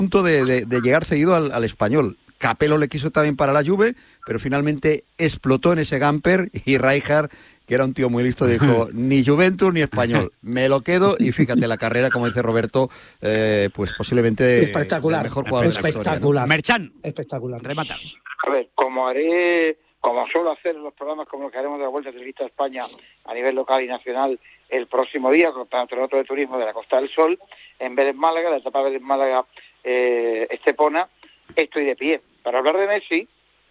punto de llegar cedido al Español. Capello le quiso también para la Juve, pero finalmente explotó en ese Gamper y Rijkaard, que era un tío muy listo, dijo, ni Juventus ni Español, me lo quedo, y fíjate, la carrera, como dice Roberto, pues posiblemente espectacular, el mejor jugador espectacular, de la historia, ¿no? Merchan, espectacular. remata. A ver, como suelo hacer en los programas como los que haremos de la Vuelta Ciclista a España a nivel local y nacional el próximo día, con el Campeonato de Turismo de la Costa del Sol, en Vélez Málaga, la etapa Vélez Málaga Estepona, estoy de pie. Para hablar de Messi,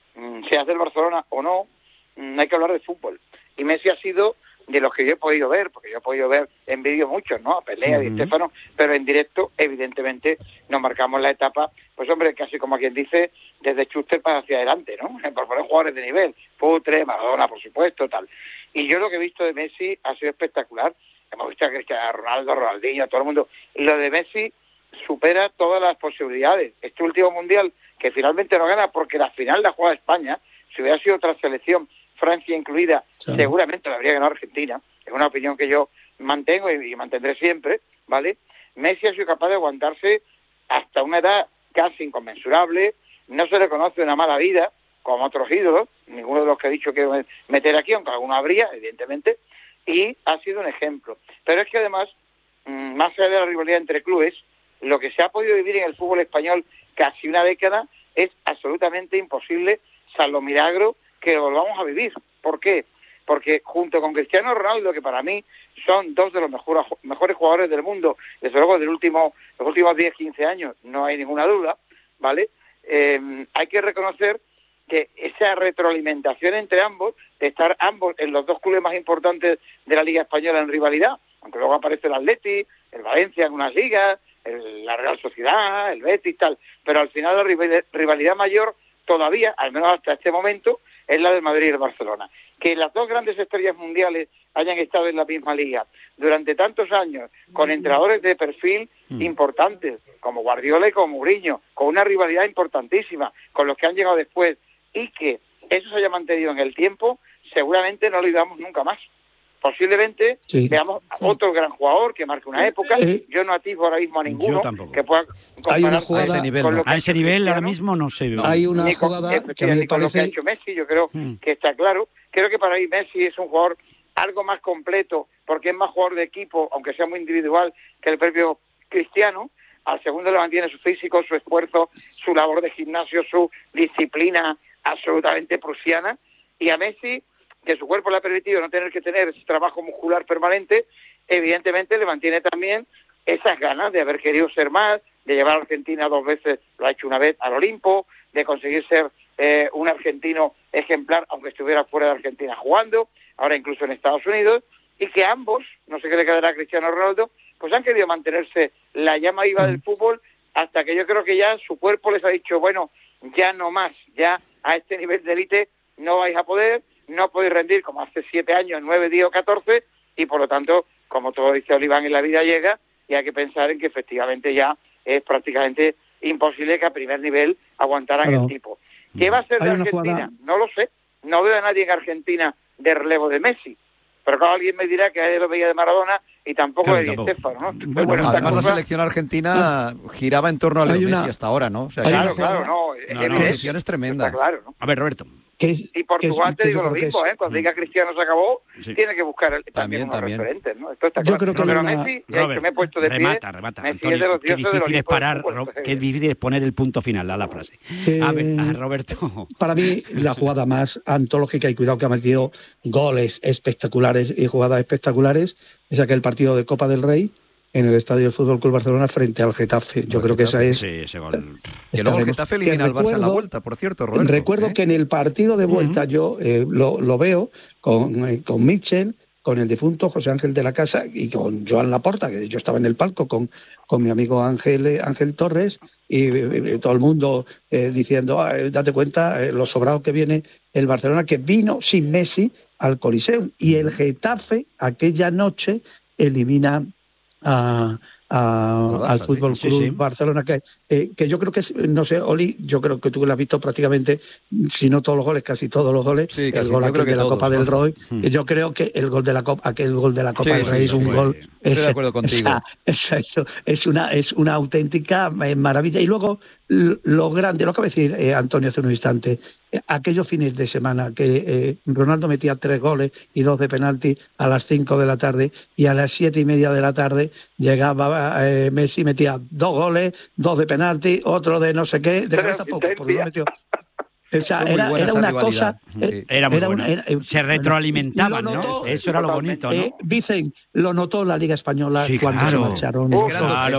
sea del Barcelona o no, hay que hablar de fútbol. Y Messi ha sido de los que yo he podido ver, porque yo he podido ver en vídeo muchos, ¿no? A Pelea, y Stéfano, pero en directo, evidentemente, nos marcamos la etapa, pues hombre, casi como quien dice, desde Schuster para hacia adelante, ¿no? Por poner jugadores de nivel, Putre, Maradona, por supuesto, tal. Y yo lo que he visto de Messi ha sido espectacular. Hemos visto a Cristiano Ronaldo, Ronaldinho, a todo el mundo. Y lo de Messi supera todas las posibilidades. Este último mundial, que finalmente no gana porque la final la juega España, si hubiera sido otra selección, Francia incluida, sí, seguramente la habría ganado Argentina. Es una opinión que yo mantengo y mantendré siempre, ¿vale? Messi ha sido capaz de aguantarse hasta una edad casi inconmensurable, no se le conoce una mala vida, como otros ídolos, ninguno de los que he dicho que meter aquí, aunque alguno habría, evidentemente, y ha sido un ejemplo. Pero es que además, más allá de la rivalidad entre clubes, lo que se ha podido vivir en el fútbol español casi una década es absolutamente imposible, salvo milagro, que lo volvamos a vivir. ¿Por qué? Porque junto con Cristiano Ronaldo, que para mí son dos de los mejores jugadores del mundo, desde luego los últimos 10, 15 años, no hay ninguna duda, ¿vale? Hay que reconocer que esa retroalimentación entre ambos, de estar ambos en los dos clubes más importantes de la Liga Española en rivalidad, aunque luego aparece el Atleti, el Valencia en unas ligas, la Real Sociedad, el Betis, tal, pero al final la rivalidad mayor todavía, al menos hasta este momento, es la del Madrid y el Barcelona. Que las dos grandes estrellas mundiales hayan estado en la misma liga durante tantos años, con entrenadores de perfil importantes, como Guardiola y como Mourinho, con una rivalidad importantísima, con los que han llegado después, y que eso se haya mantenido en el tiempo, seguramente no lo olvidamos nunca más. Posiblemente veamos a otro gran jugador que marque una época. Yo no atisbo ahora mismo a ninguno que pueda comparar hay una jugada, a ese nivel, ¿no? A ese nivel ahora mismo no sé. Hay una jugada que me con lo que ha parece... hecho Messi, yo creo que está claro. Creo que para mí Messi es un jugador algo más completo, porque es más jugador de equipo, aunque sea muy individual, que el propio Cristiano. Al segundo le mantiene su físico, su esfuerzo, su labor de gimnasio, su disciplina absolutamente prusiana. Y a Messi, que su cuerpo le ha permitido no tener que tener ese trabajo muscular permanente, evidentemente le mantiene también esas ganas de haber querido ser más, de llevar a Argentina 2 veces, lo ha hecho una vez al Olimpo, de conseguir ser un argentino ejemplar, aunque estuviera fuera de Argentina jugando, ahora incluso en Estados Unidos, y que ambos, no sé qué le quedará a Cristiano Ronaldo, pues han querido mantenerse la llama viva del fútbol hasta que yo creo que ya su cuerpo les ha dicho, bueno, ya no más, ya a este nivel de élite no vais a poder, no podéis rendir como hace 7 años, 9, 10 o 14, y por lo tanto, como todo dice Oliván, en la vida llega, y hay que pensar en que efectivamente ya es prácticamente imposible que a primer nivel aguantaran el tipo. ¿Qué va a ser de Argentina? No lo sé. No veo a nadie en Argentina de relevo de Messi. Pero claro, alguien me dirá que a él lo veía de Maradona y tampoco de Di Stéfano, ¿no? Bueno, además la selección argentina giraba en torno a Leo Messi hasta ahora, ¿no? O sea, claro, la posición es tremenda. Está claro, ¿no? A ver, Roberto. Y Portugal te digo lo mismo, cuando diga Cristiano se acabó, tiene que buscar también unos referentes, ¿no? Esto está yo claro. creo que pero Messi, Robert, me he puesto de pie, remata, Messi Antonio, es de los qué dioses difícil del es parar, fútbol, qué difícil es poner el punto final a la frase. A ver, Roberto. Para mí, la jugada más antológica, y cuidado que ha metido goles espectaculares y jugadas espectaculares, es aquel partido de Copa del Rey en el Estadio del Fútbol Club Barcelona frente al Getafe. Yo creo que esa es... Sí, ese gol. Que luego el Getafe elimina al Barça en la vuelta, por cierto, Roberto. Recuerdo que en el partido de vuelta yo lo veo con Mitchell, con el difunto José Ángel de la Casa y con Joan Laporta, que yo estaba en el palco con mi amigo Ángel Torres, y todo el mundo diciendo, date cuenta lo sobrado que viene el Barcelona, que vino sin Messi al Coliseum. Y el Getafe aquella noche elimina al Fútbol Club Barcelona, que yo creo que es, no sé, Oli, yo creo que tú lo has visto prácticamente, si no todos los goles, casi todos los goles, el gol aquel de la Copa del Rey, yo creo que el gol de la Copa, aquel gol de la Copa del Rey es un gol, estoy de acuerdo contigo. Es una auténtica maravilla. Y luego lo grande, lo acaba de decir Antonio hace un instante, aquellos fines de semana que Ronaldo metía 3 goles y 2 de penalti a las 5 de la tarde, y a las 7:30 de la tarde llegaba Messi, metía 2 goles, 2 de penalti, otro de no sé qué, de cabeza poco, porque lo metió. O sea, era una cosa... Era muy bueno. Se retroalimentaban, ¿no? Eso era lo bonito, ¿no? Vicen, lo notó la Liga Española cuando se marcharon. Es que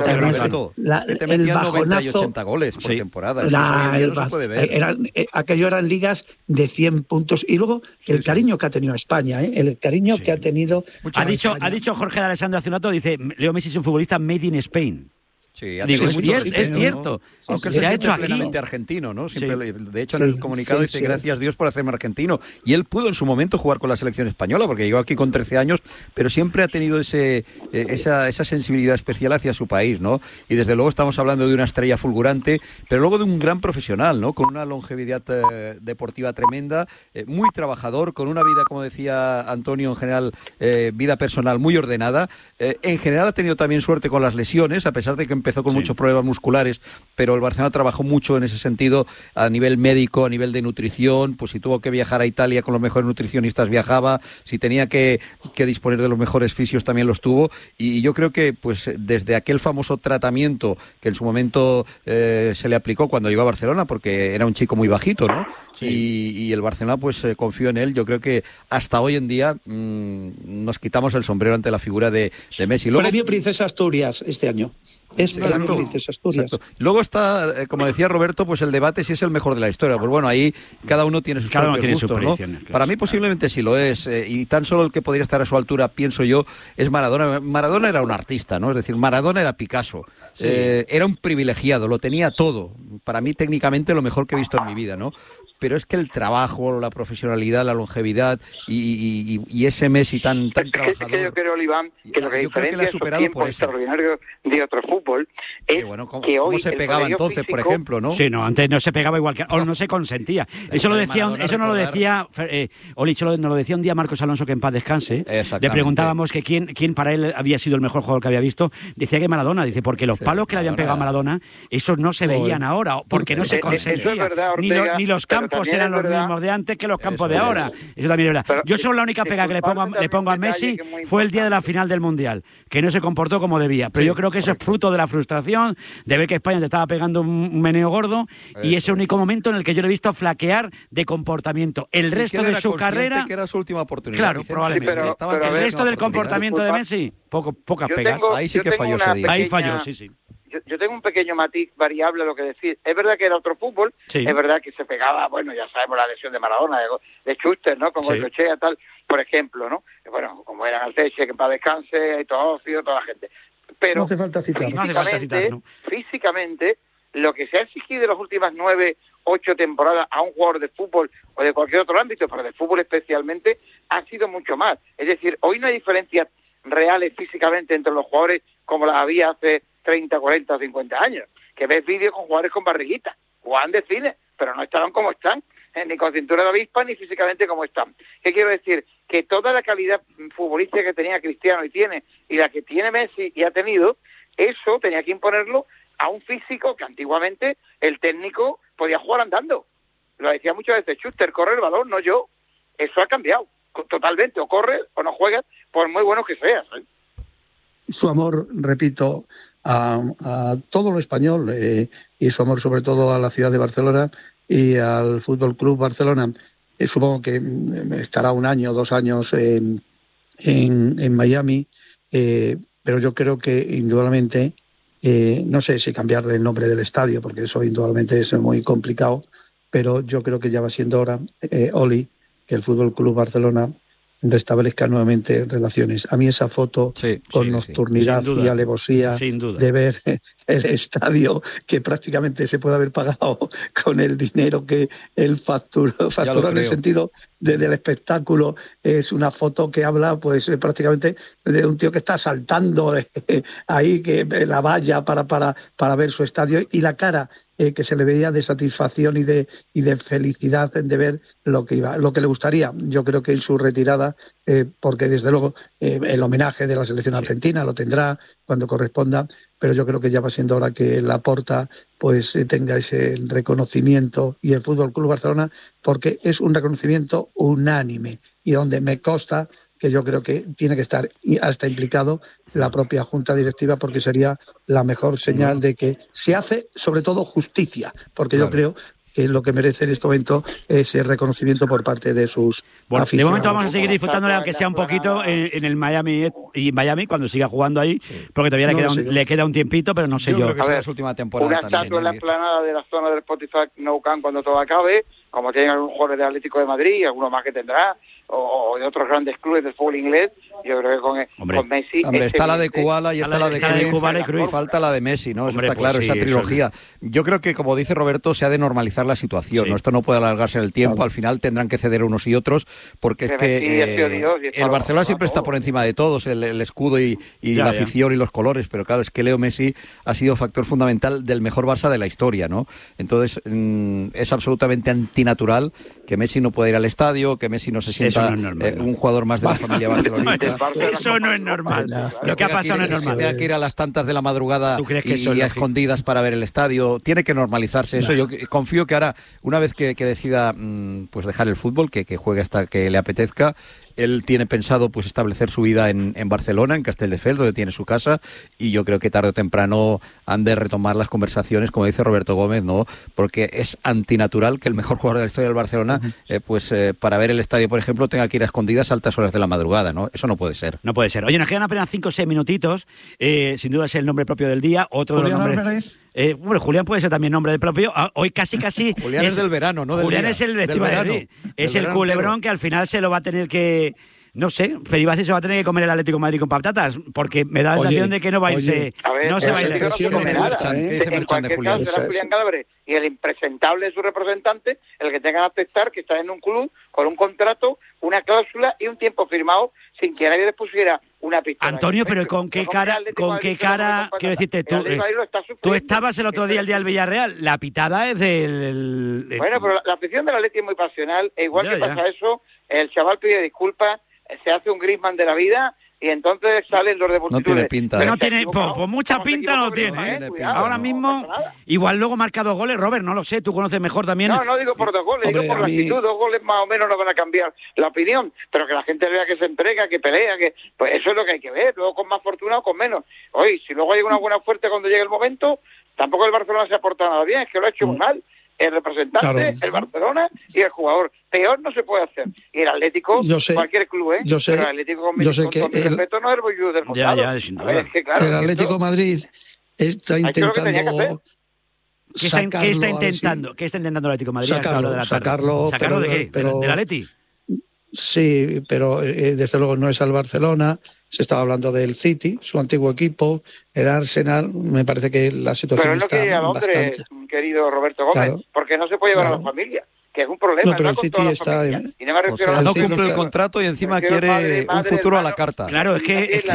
te metían 90 y 80 goles por temporada. No se puede ver. Aquello eran ligas de 100 puntos. Y luego el cariño que ha tenido España, el cariño que ha tenido... Ha dicho Jorge de Alessandro hace un rato, dice, Leo Messi es un futbolista made in Spain. Sí, digo, es cierto. ¿no? Aunque se ha hecho plenamente argentino, ¿no? Siempre, de hecho, en el comunicado dice gracias Dios por hacerme argentino. Y él pudo en su momento jugar con la selección española, porque llegó aquí con 13 años, pero siempre ha tenido esa sensibilidad especial hacia su país, ¿no? Y desde luego estamos hablando de una estrella fulgurante, pero luego de un gran profesional, ¿no? Con una longevidad deportiva tremenda, muy trabajador, con una vida, como decía Antonio, en general, vida personal muy ordenada. En general ha tenido también suerte con las lesiones, a pesar de que empezó con muchos problemas musculares, pero el Barcelona trabajó mucho en ese sentido a nivel médico, a nivel de nutrición. Pues si tuvo que viajar a Italia con los mejores nutricionistas viajaba, si tenía que disponer de los mejores fisios también los tuvo, y yo creo que pues desde aquel famoso tratamiento que en su momento se le aplicó cuando llegó a Barcelona, porque era un chico muy bajito, ¿no? Y el Barcelona pues confió en él. Yo creo que hasta hoy en día nos quitamos el sombrero ante la figura de Messi. Luego, Premio Princesa Asturias este año. Es Premio Princesa Asturias. Exacto. Luego está, como decía Roberto, pues el debate si es el mejor de la historia. Pues bueno, ahí cada uno tiene sus propios gustos, ¿no? Claro. Para mí posiblemente sí lo es, y tan solo el que podría estar a su altura, pienso yo, es Maradona. Maradona era un artista, ¿no? Es decir, Maradona era Picasso. Sí. Era un privilegiado, lo tenía todo. Para mí técnicamente lo mejor que he visto en mi vida, ¿no? Pero es que el trabajo, la profesionalidad, la longevidad y ese Messi tan trabajador... Es que yo creo, Iván, que lo que diferencia esos tiempos extraordinarios de otro fútbol es que hoy... ¿Cómo se pegaba entonces, por ejemplo, no? Sí, no, antes no se pegaba igual que... O no se consentía. Eso no lo decía Oli, nos lo decía un día Marcos Alonso, que en paz descanse. Le preguntábamos que quién para él había sido el mejor jugador que había visto. Decía que Maradona, dice, porque los palos que le habían pegado a Maradona, esos no se veían ahora, porque no se consentía. Ni los campos eran los mismos de antes que los campos de ahora. Eso también es verdad. Pero yo solo la única pega que le pongo a Messi fue el día de la final del Mundial, que no se comportó como debía. Pero yo creo que eso es fruto de la frustración, de ver que España te estaba pegando un meneo gordo, y ese único momento en el que yo le he visto flaquear de comportamiento. El resto de su carrera... que era su última oportunidad. Claro, Vicente, probablemente. Pero el resto del comportamiento de Messi, pocas pegas. Ahí sí que falló ese día. Ahí falló, sí. Yo tengo un pequeño matiz variable a lo que decir. Es verdad que era otro fútbol, es verdad que se pegaba, bueno, ya sabemos la lesión de Maradona, de Schuster, ¿no? Con Goycoechea, tal, por ejemplo, ¿no? Bueno, como eran Alceche, que para descanse, y todo ocio, toda la gente. Pero no hace falta citar. Físicamente, lo que se ha exigido en las últimas 9, 8 temporadas a un jugador de fútbol o de cualquier otro ámbito, pero de fútbol especialmente, ha sido mucho más. Es decir, hoy no hay diferencias reales físicamente entre los jugadores como las había hace 30, 40 o 50 años, que ves vídeos con jugadores con barriguita, jugaban de cine, pero no estaban como están, ni con cintura de avispa, ni físicamente como están. ¿Qué quiero decir? Que toda la calidad futbolística que tenía Cristiano y tiene, y la que tiene Messi y ha tenido, eso tenía que imponerlo a un físico que antiguamente el técnico podía jugar andando. Lo decía muchas veces, Schuster, corre el balón, no yo. Eso ha cambiado totalmente, o corres o no juegas, por muy bueno que seas, ¿eh? Su amor, repito, a todo lo español, y su amor sobre todo a la ciudad de Barcelona y al Fútbol Club Barcelona. Supongo que estará 1 año, 2 años en Miami, pero yo creo que indudablemente, no sé si cambiar el nombre del estadio, porque eso indudablemente es muy complicado, pero yo creo que ya va siendo hora, Oli, que el Fútbol Club Barcelona restablezca nuevamente relaciones. A mí esa foto con nocturnidad y alevosía de ver el estadio, que prácticamente se puede haber pagado con el dinero que él facturó en el sentido del espectáculo, es una foto que habla pues prácticamente de un tío que está saltando ahí que la valla para ver su estadio, y la cara que se le veía de satisfacción y de felicidad de ver lo que le gustaría. Yo creo que en su retirada, porque desde luego el homenaje de la selección argentina lo tendrá cuando corresponda, pero yo creo que ya va siendo hora que Laporta pues tenga ese reconocimiento, y el Fútbol Club Barcelona, porque es un reconocimiento unánime, y donde me consta que yo creo que tiene que estar hasta implicado la propia Junta Directiva, porque sería la mejor señal de que se hace sobre todo justicia, porque yo creo que lo que merece en este momento es el reconocimiento por parte de sus aficionados. De momento vamos a seguir disfrutándole, aunque sea un poquito, en el Miami, cuando siga jugando ahí, porque todavía le queda un tiempito, pero no sé yo. Creo que es la última temporada. Una estatua en la explanada de la zona del Spotify Nou Camp cuando todo acabe, como tienen algunos jugadores del Atlético de Madrid y algunos más que tendrá, o de otros grandes clubes del fútbol inglés. Yo creo que con Messi... Hombre, está la de Kubala y está la de Cruyff. Falta la de Messi, ¿no? Eso está claro, esa trilogía. Yo creo que, como dice Roberto, se ha de normalizar la situación, ¿no? Esto no puede alargarse en el tiempo, al final tendrán que ceder unos y otros, porque es que el Barcelona siempre está por encima de todos, el escudo y la afición y los colores, pero claro, es que Leo Messi ha sido factor fundamental del mejor Barça de la historia, ¿no? Entonces, es absolutamente antinatural que Messi no pueda ir al estadio, que Messi no se sienta un jugador más de la familia barcelonista. Eso no es normal. Lo que ha pasado no es normal. Tenga que ir a las tantas de la madrugada y a escondidas para ver el estadio. Tiene que normalizarse eso. Yo confío que ahora, una vez que decida pues dejar el fútbol, que juegue hasta que le apetezca, él tiene pensado pues establecer su vida en Barcelona, en Castelldefels, donde tiene su casa, y yo creo que tarde o temprano han de retomar las conversaciones, como dice Roberto Gómez, ¿no? Porque es antinatural que el mejor jugador de la historia del Barcelona, para ver el estadio, por ejemplo, tenga que ir a escondidas a altas horas de la madrugada, ¿no? Eso no puede ser. No puede ser. Oye, nos quedan apenas 5 o 6 minutitos. Sin duda es el nombre propio del día. Otro de los nombres. Bueno, Julián puede ser también nombre propio. Hoy casi. Julián es del verano, ¿no? Julián es el verano. Es el culebrón que al final se lo va a tener que... No sé, Peribáez se va a tener que comer el Atlético de Madrid con patatas, porque me da la sensación de que no va a irse. No se va a ir. En cualquier caso será Julián Galabres y el impresentable de su representante el que tenga que aceptar que está en un club con un contrato, una cláusula y un tiempo firmado sin que nadie le pusiera una pistola. Antonio, pero ¿con qué cara, quiero decirte, tú estabas el otro día el día del Villarreal, la pitada es del... Bueno, pero la afición del Atleti es muy pasional, e igual que pasa eso, el chaval pide disculpas, se hace un Griezmann de la vida y entonces salen los de multitudes. No tiene pinta. No tiene, pues mucha pinta no tiene. Cuidado, ahora mismo, igual luego marca 2 goles, Robert, no lo sé, tú conoces mejor también. No digo por 2 goles, digo por la actitud, 2 goles más o menos no van a cambiar la opinión, pero que la gente vea que se entrega, que pelea, que pues eso es lo que hay que ver, luego con más fortuna o con menos. Oye, si luego hay una buena fuerte cuando llegue el momento, tampoco el Barcelona se ha portado nada bien, es que lo ha hecho muy mal. El representante, el Barcelona y el jugador. Peor no se puede hacer. Y el Atlético, cualquier club, pero el Atlético con mi respeto no es el bollo del resultado. El Atlético Madrid está intentando... ¿Qué está intentando el Atlético de Madrid? Sacarlo ¿de qué? ¿Del Atleti? Sí, pero desde luego no es al Barcelona. Se estaba hablando del City, su antiguo equipo, el Arsenal. Me parece que la situación está bastante... Pero no quería Londres, querido Roberto Gómez, porque no se puede llevar a la familia, que es un problema. No, pero el City está... no cumple el contrato y encima quiere un futuro a la carta. Claro, es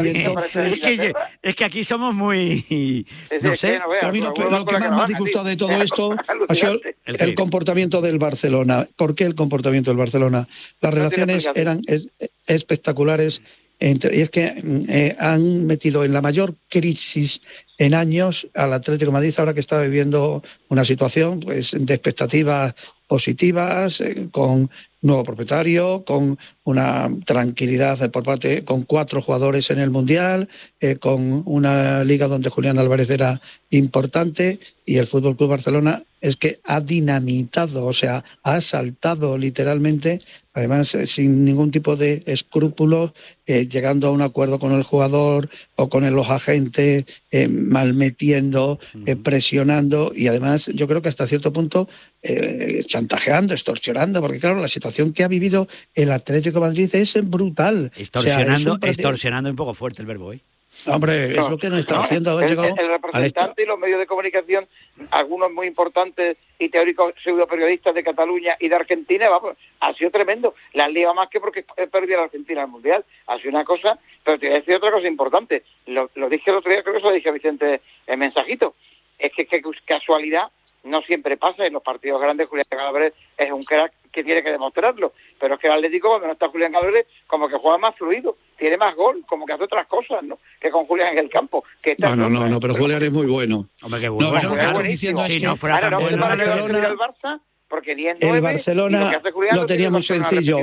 que aquí somos muy... No sé. Pero a mí lo que más me ha disgustado de todo esto ha sido el comportamiento del Barcelona. ¿Por qué el comportamiento del Barcelona? Las relaciones eran espectaculares. Y es que han metido en la mayor crisis en años al Atlético de Madrid, ahora que está viviendo una situación pues de expectativas positivas, con nuevo propietario, con una tranquilidad por parte, con 4 jugadores en el Mundial, con una liga donde Julián Álvarez era importante, y el FC Barcelona es que ha dinamitado, o sea, ha asaltado literalmente, además sin ningún tipo de escrúpulos, llegando a un acuerdo con el jugador o con los agentes, malmetiendo, presionando, y además yo creo que hasta cierto punto chantajeando, extorsionando, porque claro, la situación situación que ha vivido el Atlético de Madrid es brutal. Extorsionando un poco fuerte el verbo, ¿eh? Hombre, es lo que nos está haciendo. El representante y los medios de comunicación, algunos muy importantes y teóricos pseudoperiodistas de Cataluña y de Argentina, vamos, ha sido tremendo. La han liado más que porque perdió la Argentina al Mundial. Ha sido una cosa, pero te voy a decir otra cosa importante. Lo dije el otro día, creo que se lo dije a Vicente en mensajito. Es que casualidad no siempre pasa. En los partidos grandes Julián Álvarez es un crack que tiene que demostrarlo, pero es que el Atlético, cuando no está Julián Álvarez, como que juega más fluido, tiene más gol, como que hace otras cosas, ¿no?, que con Julián en el campo. No, pero Julián es muy bueno. Hombre, qué bueno. Lo que estoy diciendo es que no fuera tan bueno, el Barça, porque ni en el Barcelona lo tenía muy sencillo.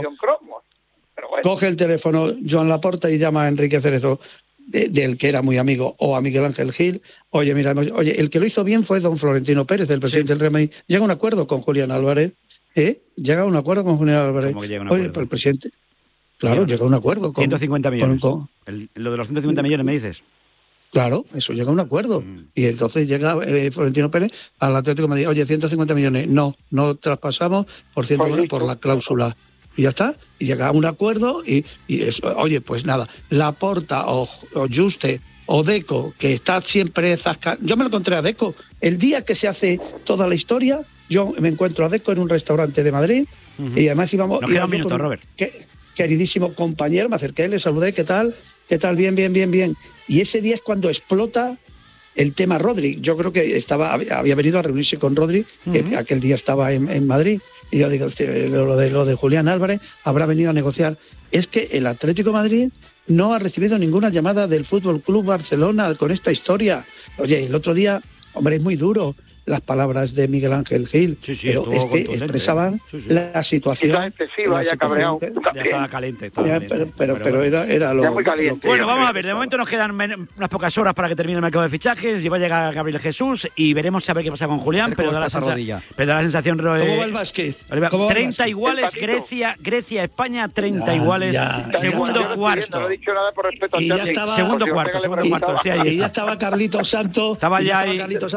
Coge el teléfono Joan Laporta y llama a Enrique Cerezo, del que era muy amigo, o a Miguel Ángel Gil. Oye, el que lo hizo bien fue don Florentino Pérez, el presidente del Real Madrid. Llega a un acuerdo con Julián Álvarez. Llega a un acuerdo con Julián Álvarez. Oye, pues el presidente... Claro, llega a un acuerdo con... 150 millones. Lo de los 150 millones, ¿me dices? Claro, eso llega a un acuerdo. Y entonces llega Florentino Pérez al Atlético de Madrid. Oye, 150 millones. No traspasamos por 150 por la cláusula. Y ya está. Y llega a un acuerdo y eso. Oye, pues nada. Laporta o Juste o Deco, que está siempre zascando. Yo me lo encontré a Deco. El día que se hace toda la historia, yo me encuentro a Deco en un restaurante de Madrid y además íbamos... Nos queda un minuto, Robert. Queridísimo compañero, me acerqué, le saludé, ¿qué tal? Bien. Y ese día es cuando explota el tema Rodri. Yo creo que había venido a reunirse con Rodri, que aquel día estaba en Madrid, y yo digo, lo de Julián Álvarez habrá venido a negociar. Es que el Atlético de Madrid no ha recibido ninguna llamada del Fútbol Club Barcelona con esta historia. Oye, el otro día, hombre, es muy duro las palabras de Miguel Ángel Gil, pero es que expresaban la situación. Ya estaba caliente. Pero era lo muy caliente. Bueno, vamos a ver, de momento nos quedan unas pocas horas para que termine el mercado de fichajes y va a llegar Gabriel Jesús y veremos a ver qué pasa con Julián, pero da la sensación... ¿Cómo va el básquet? 30 iguales, Grecia, España, 30 iguales, segundo cuarto. No he dicho nada por respeto y ya estaba, segundo cuarto, estoy ahí. Y ya estaba Carlitos Santos. Estaba ya ahí.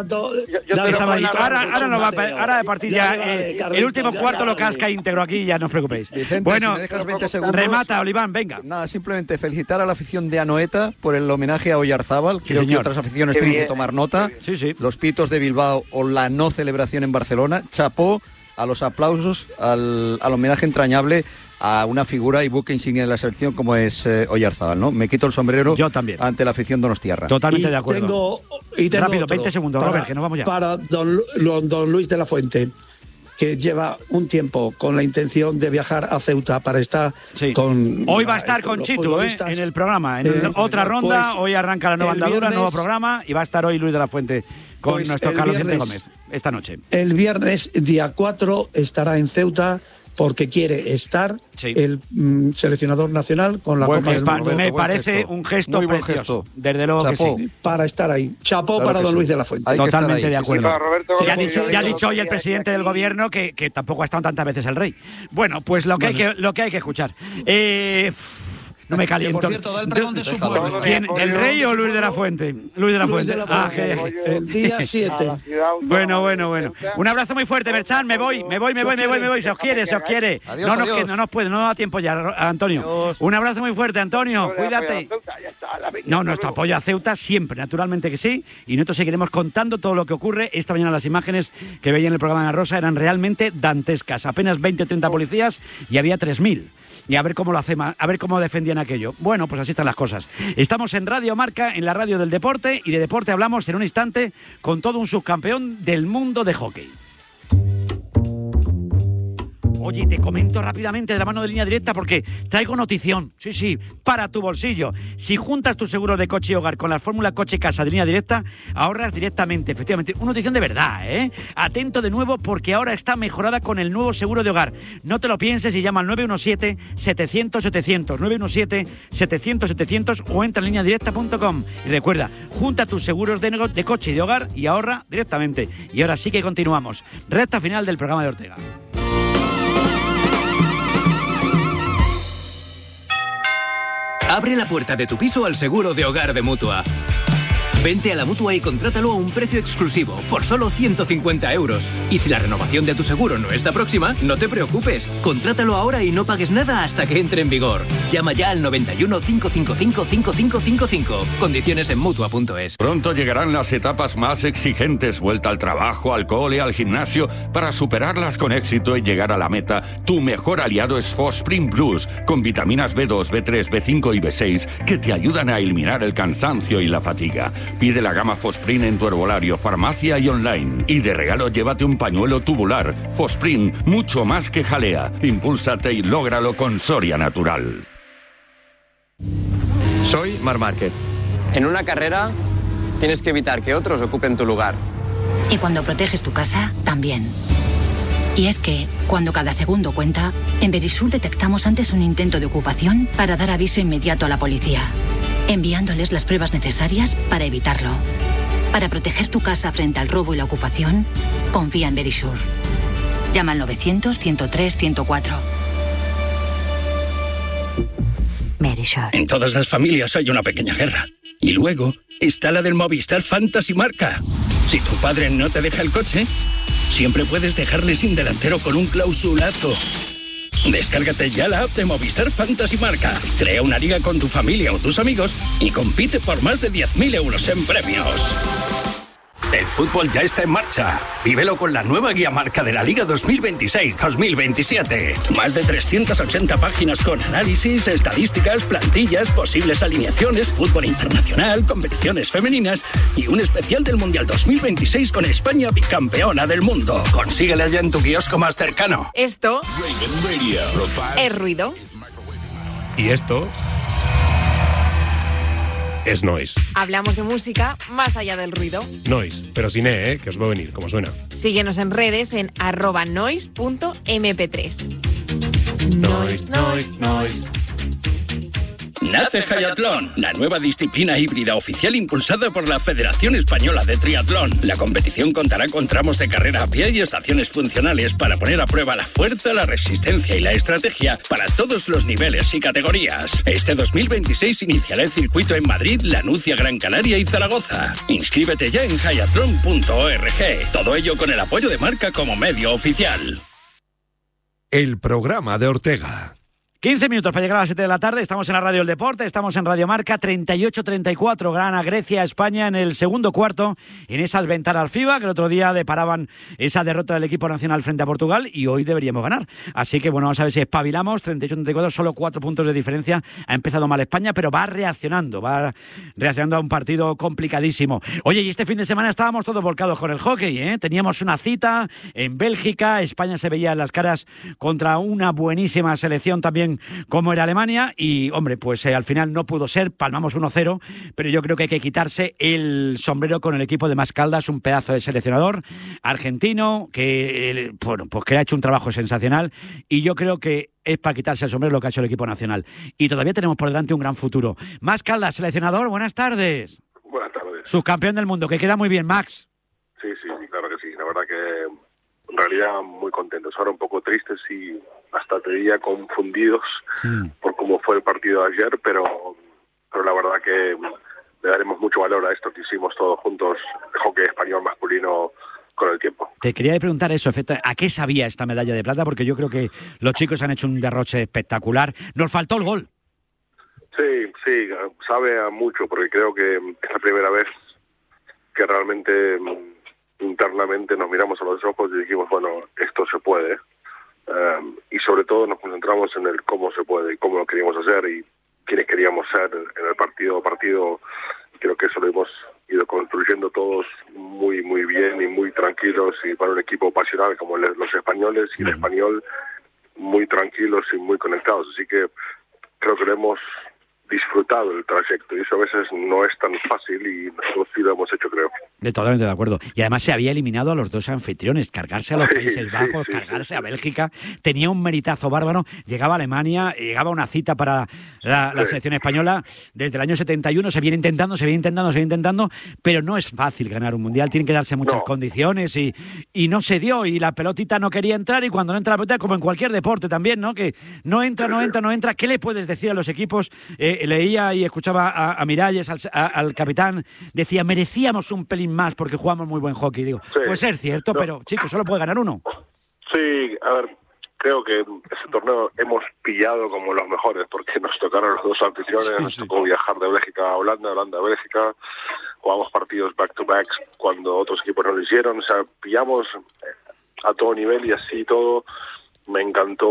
Ahora de partir ya el último cuarto lo casca íntegro aquí, ya no os preocupéis. Vicente, bueno, si me dejas 20 segundos, remata, Oliván, venga. Nada, simplemente felicitar a la afición de Anoeta por el homenaje a Oyarzábal. Creo que otras aficiones tienen que tomar nota. Sí. Los pitos de Bilbao o la no celebración en Barcelona. Chapó a los aplausos, al homenaje entrañable a una figura y buque insignia de la selección como es Oyarzábal, ¿no? Me quito el sombrero. Yo también. Ante la afición donostiarra. Totalmente de acuerdo. Tengo rápido, 20 segundos, Robert, que nos vamos ya. Para don Luis de la Fuente, que lleva un tiempo con la intención de viajar a Ceuta para estar con... Hoy va a estar con Chitu, en el programa, en otra ronda. Pues, hoy arranca la nueva andadura, nuevo programa, y va a estar hoy Luis de la Fuente con nuestro Carlos Vicente Gómez, esta noche. El viernes, día 4, estará en Ceuta, porque quiere estar el seleccionador nacional con la Copa del Mundo. Me parece un gesto muy precioso. Desde luego Chapó. que sí. Para estar ahí. Chapó para don Luis de la Fuente. Totalmente de acuerdo. Sí, ya ha dicho hoy el presidente del gobierno que tampoco ha estado tantas veces el rey. Bueno, pues lo que hay que escuchar. No me caliento. Por cierto, da el pregón de su pueblo. ¿Quién? ¿El rey o Luis de la Fuente? Luis de la Fuente. El día 7. Bueno. Un abrazo muy fuerte, Merchan. Me voy. Se os quiere. Adiós. No da tiempo ya, Antonio. Adiós. Un abrazo muy fuerte, Antonio. Cuídate. No, nuestro apoyo a Ceuta siempre, naturalmente que sí. Y nosotros seguiremos contando todo lo que ocurre. Esta mañana las imágenes que veía en el programa de Ana Rosa eran realmente dantescas. Apenas 20 o 30 policías y había 3.000. Y a ver cómo lo hacen, a ver cómo defendían aquello. Bueno, pues así están las cosas. Estamos en Radio Marca, en la radio del deporte, y de deporte hablamos en un instante con todo un subcampeón del mundo de hockey. Oye, te comento rápidamente de la mano de Línea Directa porque traigo notición. Sí, para tu bolsillo. Si juntas tu seguro de coche y hogar con la fórmula Coche Casa de Línea Directa, ahorras directamente. Efectivamente, una notición de verdad, ¿eh? Atento de nuevo porque ahora está mejorada con el nuevo seguro de hogar. No te lo pienses y llama al 917-700-700. 917-700-700 o entra en lineadirecta.com. Y recuerda, junta tus seguros de coche y de hogar y ahorra directamente. Y ahora sí que continuamos. Recta final del programa de Ortega. Abre la puerta de tu piso al seguro de hogar de Mutua. Vente a la Mutua y contrátalo a un precio exclusivo, por solo 150 euros. Y si la renovación de tu seguro no está próxima, no te preocupes. Contrátalo ahora y no pagues nada hasta que entre en vigor. Llama ya al 91 555 5555. Condiciones en Mutua.es. Pronto llegarán las etapas más exigentes, vuelta al trabajo, al cole, al gimnasio. Para superarlas con éxito y llegar a la meta, tu mejor aliado es Fosprint Plus, con vitaminas B2, B3, B5 y B6 que te ayudan a eliminar el cansancio y la fatiga. Pide la gama Fosprint en tu herbolario, farmacia y online. Y de regalo llévate un pañuelo tubular. Fosprint, mucho más que jalea. Impúlsate y lógralo con Soria Natural. Soy Marc Márquez. En una carrera tienes que evitar que otros ocupen tu lugar. Y cuando proteges tu casa, también. Y es que, cuando cada segundo cuenta, en Verisur detectamos antes un intento de ocupación para dar aviso inmediato a la policía, enviándoles las pruebas necesarias para evitarlo. Para proteger tu casa frente al robo y la ocupación, confía en Verisur. Llama al 900-103-104. Verisur. En todas las familias hay una pequeña guerra. Y luego está la del Movistar Fantasy Marca. Si tu padre no te deja el coche, siempre puedes dejarle sin delantero con un clausulazo. Descárgate ya la app de Movistar Fantasy Marca. Crea una liga con tu familia o tus amigos y compite por más de 10.000 euros en premios. El fútbol ya está en marcha. Vívelo con la nueva guía marca de la Liga 2026-2027. Más de 380 páginas con análisis, estadísticas, plantillas, posibles alineaciones, fútbol internacional, competiciones femeninas y un especial del Mundial 2026 con España bicampeona del mundo. Consíguela ya en tu kiosco más cercano. Esto es ruido. Y esto es noise. Hablamos de música más allá del ruido. Noise, pero sin E, que os va a venir, como suena. Síguenos en redes en @noise.mp3. Noise. Nace Hayatlón, la nueva disciplina híbrida oficial impulsada por la Federación Española de Triatlón. La competición contará con tramos de carrera a pie y estaciones funcionales para poner a prueba la fuerza, la resistencia y la estrategia para todos los niveles y categorías. Este 2026 iniciará el circuito en Madrid, Lanucia, Gran Canaria y Zaragoza. Inscríbete ya en hayatlon.org. Todo ello con el apoyo de Marca como medio oficial. El programa de Ortega. 15 minutos para llegar a las 7 de la tarde, estamos en la Radio del Deporte, estamos en Radio Marca, 38-34, gana Grecia, España en el segundo cuarto, en esas ventanas FIBA, que el otro día deparaban esa derrota del equipo nacional frente a Portugal, y hoy deberíamos ganar. Así que bueno, vamos a ver si espabilamos, 38-34, solo 4 puntos de diferencia, ha empezado mal España, pero va reaccionando a un partido complicadísimo. Oye, y este fin de semana estábamos todos volcados con el hockey, ¿eh? Teníamos una cita en Bélgica, España se veía en las caras contra una buenísima selección también como era Alemania y, hombre, pues al final no pudo ser, palmamos 1-0, pero yo creo que hay que quitarse el sombrero con el equipo de Mascaldas, un pedazo de seleccionador argentino que, bueno, pues que ha hecho un trabajo sensacional y yo creo que es para quitarse el sombrero lo que ha hecho el equipo nacional. Y todavía tenemos por delante un gran futuro. Mascaldas, seleccionador, buenas tardes. Buenas tardes. Subcampeón del mundo, que queda muy bien, Max. Sí, claro que sí. La verdad que en realidad muy contentos. Ahora un poco tristes y hasta te diría confundidos por cómo fue el partido de ayer, pero la verdad que le daremos mucho valor a esto que hicimos todos juntos, el hockey español masculino, con el tiempo. Te quería preguntar eso, ¿a qué sabía esta medalla de plata? Porque yo creo que los chicos han hecho un derroche espectacular. Nos faltó el gol. Sí, sabe a mucho, porque creo que es la primera vez que realmente internamente nos miramos a los ojos y dijimos, bueno, esto se puede. Y sobre todo nos concentramos en el cómo se puede y cómo lo queríamos hacer y quiénes queríamos ser en el partido a partido. Creo que eso lo hemos ido construyendo todos muy bien y muy tranquilos, y para un equipo pasional como los españoles y el español, muy tranquilos y muy conectados. Así que creo que lo hemos disfrutado el trayecto y eso a veces no es tan fácil y nosotros sí lo hemos hecho, creo. Totalmente de acuerdo. Y además se había eliminado a los dos anfitriones, cargarse a los Países Bajos, cargarse a Bélgica, tenía un meritazo bárbaro, llegaba a Alemania, llegaba una cita para la selección española desde el año 71, se viene intentando, pero no es fácil ganar un mundial, tienen que darse muchas condiciones y no se dio, y la pelotita no quería entrar, y cuando no entra la pelota, como en cualquier deporte también, ¿no? Que no entra, ¿qué le puedes decir a los equipos leía y escuchaba a Miralles, al capitán, decía, merecíamos un pelín más porque jugamos muy buen hockey. Digo, sí, pues es cierto, pero chicos, solo puede ganar uno. Sí, a ver, creo que ese torneo hemos pillado como los mejores porque nos tocaron los dos anfitriones, nos tocó viajar de Bélgica a Holanda, Holanda a Bélgica, jugamos partidos back-to-back cuando otros equipos no lo hicieron, o sea, pillamos a todo nivel y así todo. Me encanta,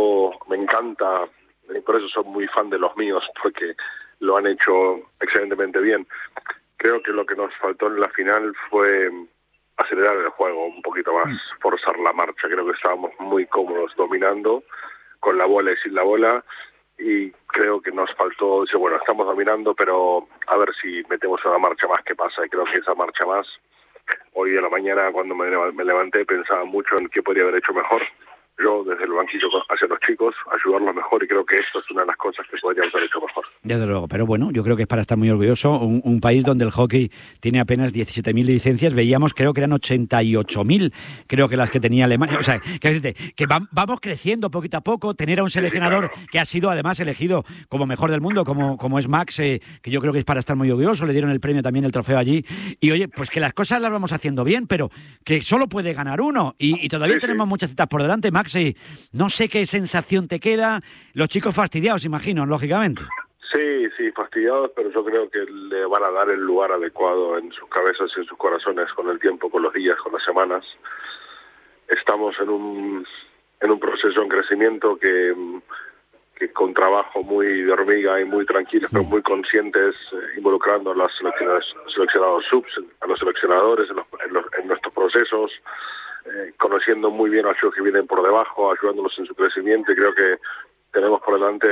y por eso soy muy fan de los míos, porque lo han hecho excelentemente bien. Creo que lo que nos faltó en la final fue acelerar el juego un poquito más, forzar la marcha. Creo que estábamos muy cómodos dominando con la bola y sin la bola, y creo que nos faltó, decir, bueno, estamos dominando, pero a ver si metemos una marcha más, ¿qué pasa? Y creo que esa marcha más, hoy a la mañana cuando me levanté pensaba mucho en qué podría haber hecho mejor. Yo desde el banquillo hacia los chicos, ayudarlos mejor, y creo que esto es una de las cosas que podríamos haber hecho mejor. Desde luego, pero bueno, yo creo que es para estar muy orgulloso. Un país donde el hockey tiene apenas 17.000 licencias, veíamos, creo que eran 88.000, creo que las que tenía Alemania. O sea, que vamos creciendo poquito a poco, tener a un seleccionador que ha sido además elegido como mejor del mundo, como es Max, que yo creo que es para estar muy orgulloso, le dieron el premio también, el trofeo allí, y oye, pues que las cosas las vamos haciendo bien, pero que solo puede ganar uno, y todavía tenemos muchas citas por delante, Max. No sé qué sensación te queda. Los chicos fastidiados, imagino, lógicamente. Sí, fastidiados, pero yo creo que le van a dar el lugar adecuado en sus cabezas y en sus corazones con el tiempo, con los días, con las semanas. Estamos en un proceso en crecimiento que con trabajo muy de hormiga y muy tranquilos, pero muy conscientes, involucrando a los seleccionados subs, a los seleccionadores en nuestros procesos, conociendo muy bien a los chicos que vienen por debajo, ayudándolos en su crecimiento, y creo que tenemos por delante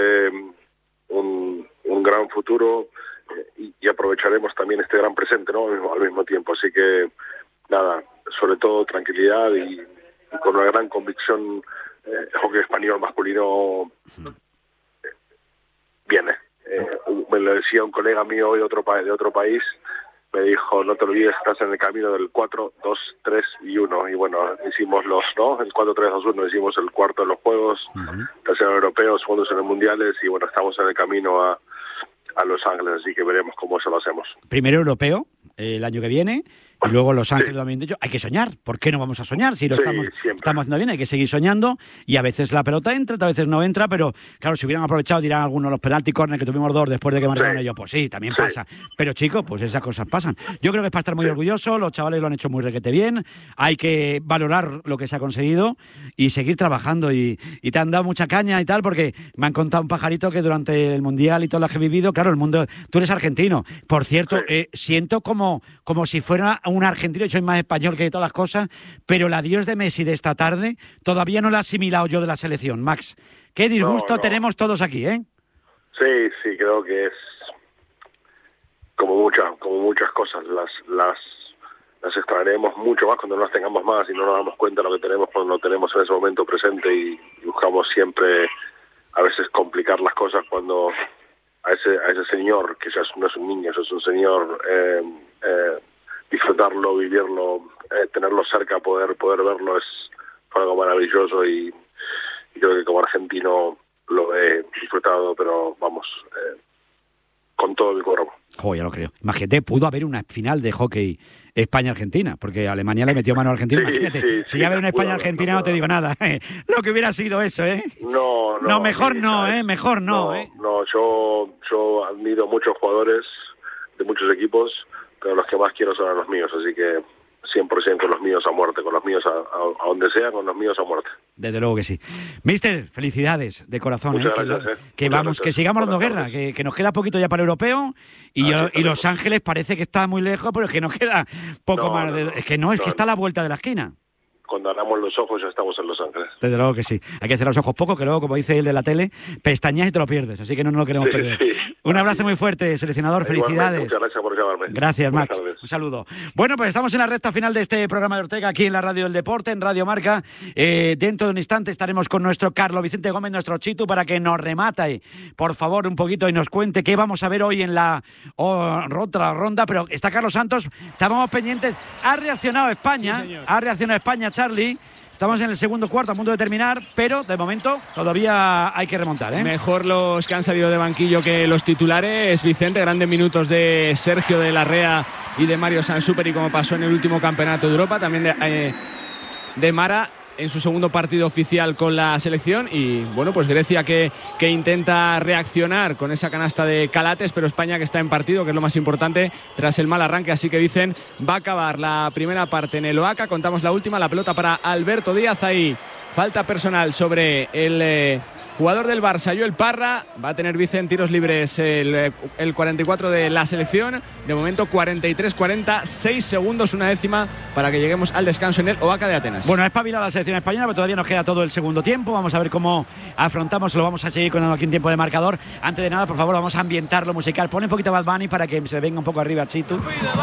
un gran futuro, y aprovecharemos también este gran presente, ¿no? Al mismo tiempo. Así que nada, sobre todo tranquilidad y con una gran convicción. El hockey español masculino viene. Me lo decía un colega mío hoy de otro país, me dijo, no te olvides, estás en el camino del 4, 2, 3 y 1. Y bueno, hicimos el 4, 3, 2, 1, hicimos el cuarto en los Juegos, tercero en europeos, segundos en los mundiales, y bueno, estamos en el camino a Los Ángeles, así que veremos cómo se lo hacemos. Primero europeo, el año que viene, y luego Los Ángeles, también dicho, hay que soñar. ¿Por qué no vamos a soñar? Si lo estamos haciendo bien, hay que seguir soñando, y a veces la pelota entra, a veces no entra, pero claro, si hubieran aprovechado, dirán algunos, los penalti corner que tuvimos 2 después de que marcaron ellos, pues sí, también pasa. Pero chicos, pues esas cosas pasan. Yo creo que es para estar muy orgulloso, los chavales lo han hecho muy requete bien, hay que valorar lo que se ha conseguido y seguir trabajando, y te han dado mucha caña y tal, porque me han contado un pajarito que durante el Mundial y todo lo que he vivido, claro, el mundo, tú eres argentino, por cierto, siento como si fuera un argentino, yo soy más español que todas las cosas, pero el adiós de Messi de esta tarde todavía no lo he asimilado yo de la selección. Max, qué disgusto tenemos todos aquí, ¿eh? Sí, creo que es como muchas cosas, las extraeremos mucho más cuando no las tengamos más y no nos damos cuenta de lo que tenemos cuando lo tenemos en ese momento presente, y buscamos siempre a veces complicar las cosas cuando a ese señor, que ya no es un niño, ya es un señor, disfrutarlo, vivirlo, tenerlo cerca, poder verlo es algo maravilloso, y creo que como argentino lo he disfrutado, pero vamos, con todo mi cuerpo. Ya lo creo. Imagínate, pudo haber una final de hockey España-Argentina, porque Alemania le metió mano a Argentina. Imagínate, si ya hubiera una España-Argentina no te digo nada. Lo que hubiera sido eso, ¿eh? No, mejor no, mejor no. No, yo admiro muchos jugadores de muchos equipos, pero los que más quiero son a los míos, así que 100% con los míos a muerte, con los míos a donde sea, con los míos a muerte. Desde luego que sí. Mister, felicidades de corazón. Muchas gracias, que sigamos dando guerra, que nos queda poquito ya para el europeo, y Los Ángeles parece que está muy lejos, pero es que nos queda poco más. Es que está a la vuelta de la esquina. Cuando abramos los ojos ya estamos en Los Ángeles. Desde luego que sí. Hay que cerrar los ojos poco, que luego, como dice el de la tele, pestañas y te lo pierdes. Así que no nos lo queremos perder. Sí. Un abrazo muy fuerte, seleccionador. Felicidades. Muchas gracias por llamarme. Gracias, Max. Un saludo. Bueno, pues estamos en la recta final de este programa de Ortega, aquí en la Radio del Deporte, en Radio Marca. Dentro de un instante estaremos con nuestro Carlos Vicente Gómez, nuestro Chitu, para que nos remate, por favor, un poquito y nos cuente qué vamos a ver hoy en la otra ronda. Pero está Carlos Santos, estábamos pendientes. Ha reaccionado España, Charlie. Estamos en el segundo cuarto, a punto de terminar, pero de momento todavía hay que remontar, ¿eh? Mejor los que han salido de banquillo que los titulares. Vicente, grandes minutos de Sergio de Larrea y de Mario Sansuperi, como pasó en el último campeonato de Europa. También de Mara en su segundo partido oficial con la selección. Y bueno, pues Grecia que intenta reaccionar con esa canasta de Calates, pero España que está en partido, que es lo más importante tras el mal arranque. Así que dicen, va a acabar la primera parte en el Oaca. Contamos la última, la pelota para Alberto Díaz. Ahí falta personal sobre el jugador del Barça, Joel Parra. Va a tener Vicente tiros libres el 44 de la selección. De momento 43-40, 6 segundos, una décima para que lleguemos al descanso en el Oaca de Atenas. Bueno, es espabilada la selección española, pero todavía nos queda todo el segundo tiempo. Vamos a ver cómo afrontamos, lo vamos a seguir con aquí en tiempo de marcador. Antes de nada, por favor, vamos a ambientar lo musical. Pone un poquito Bad Bunny para que se venga un poco arriba Chitu.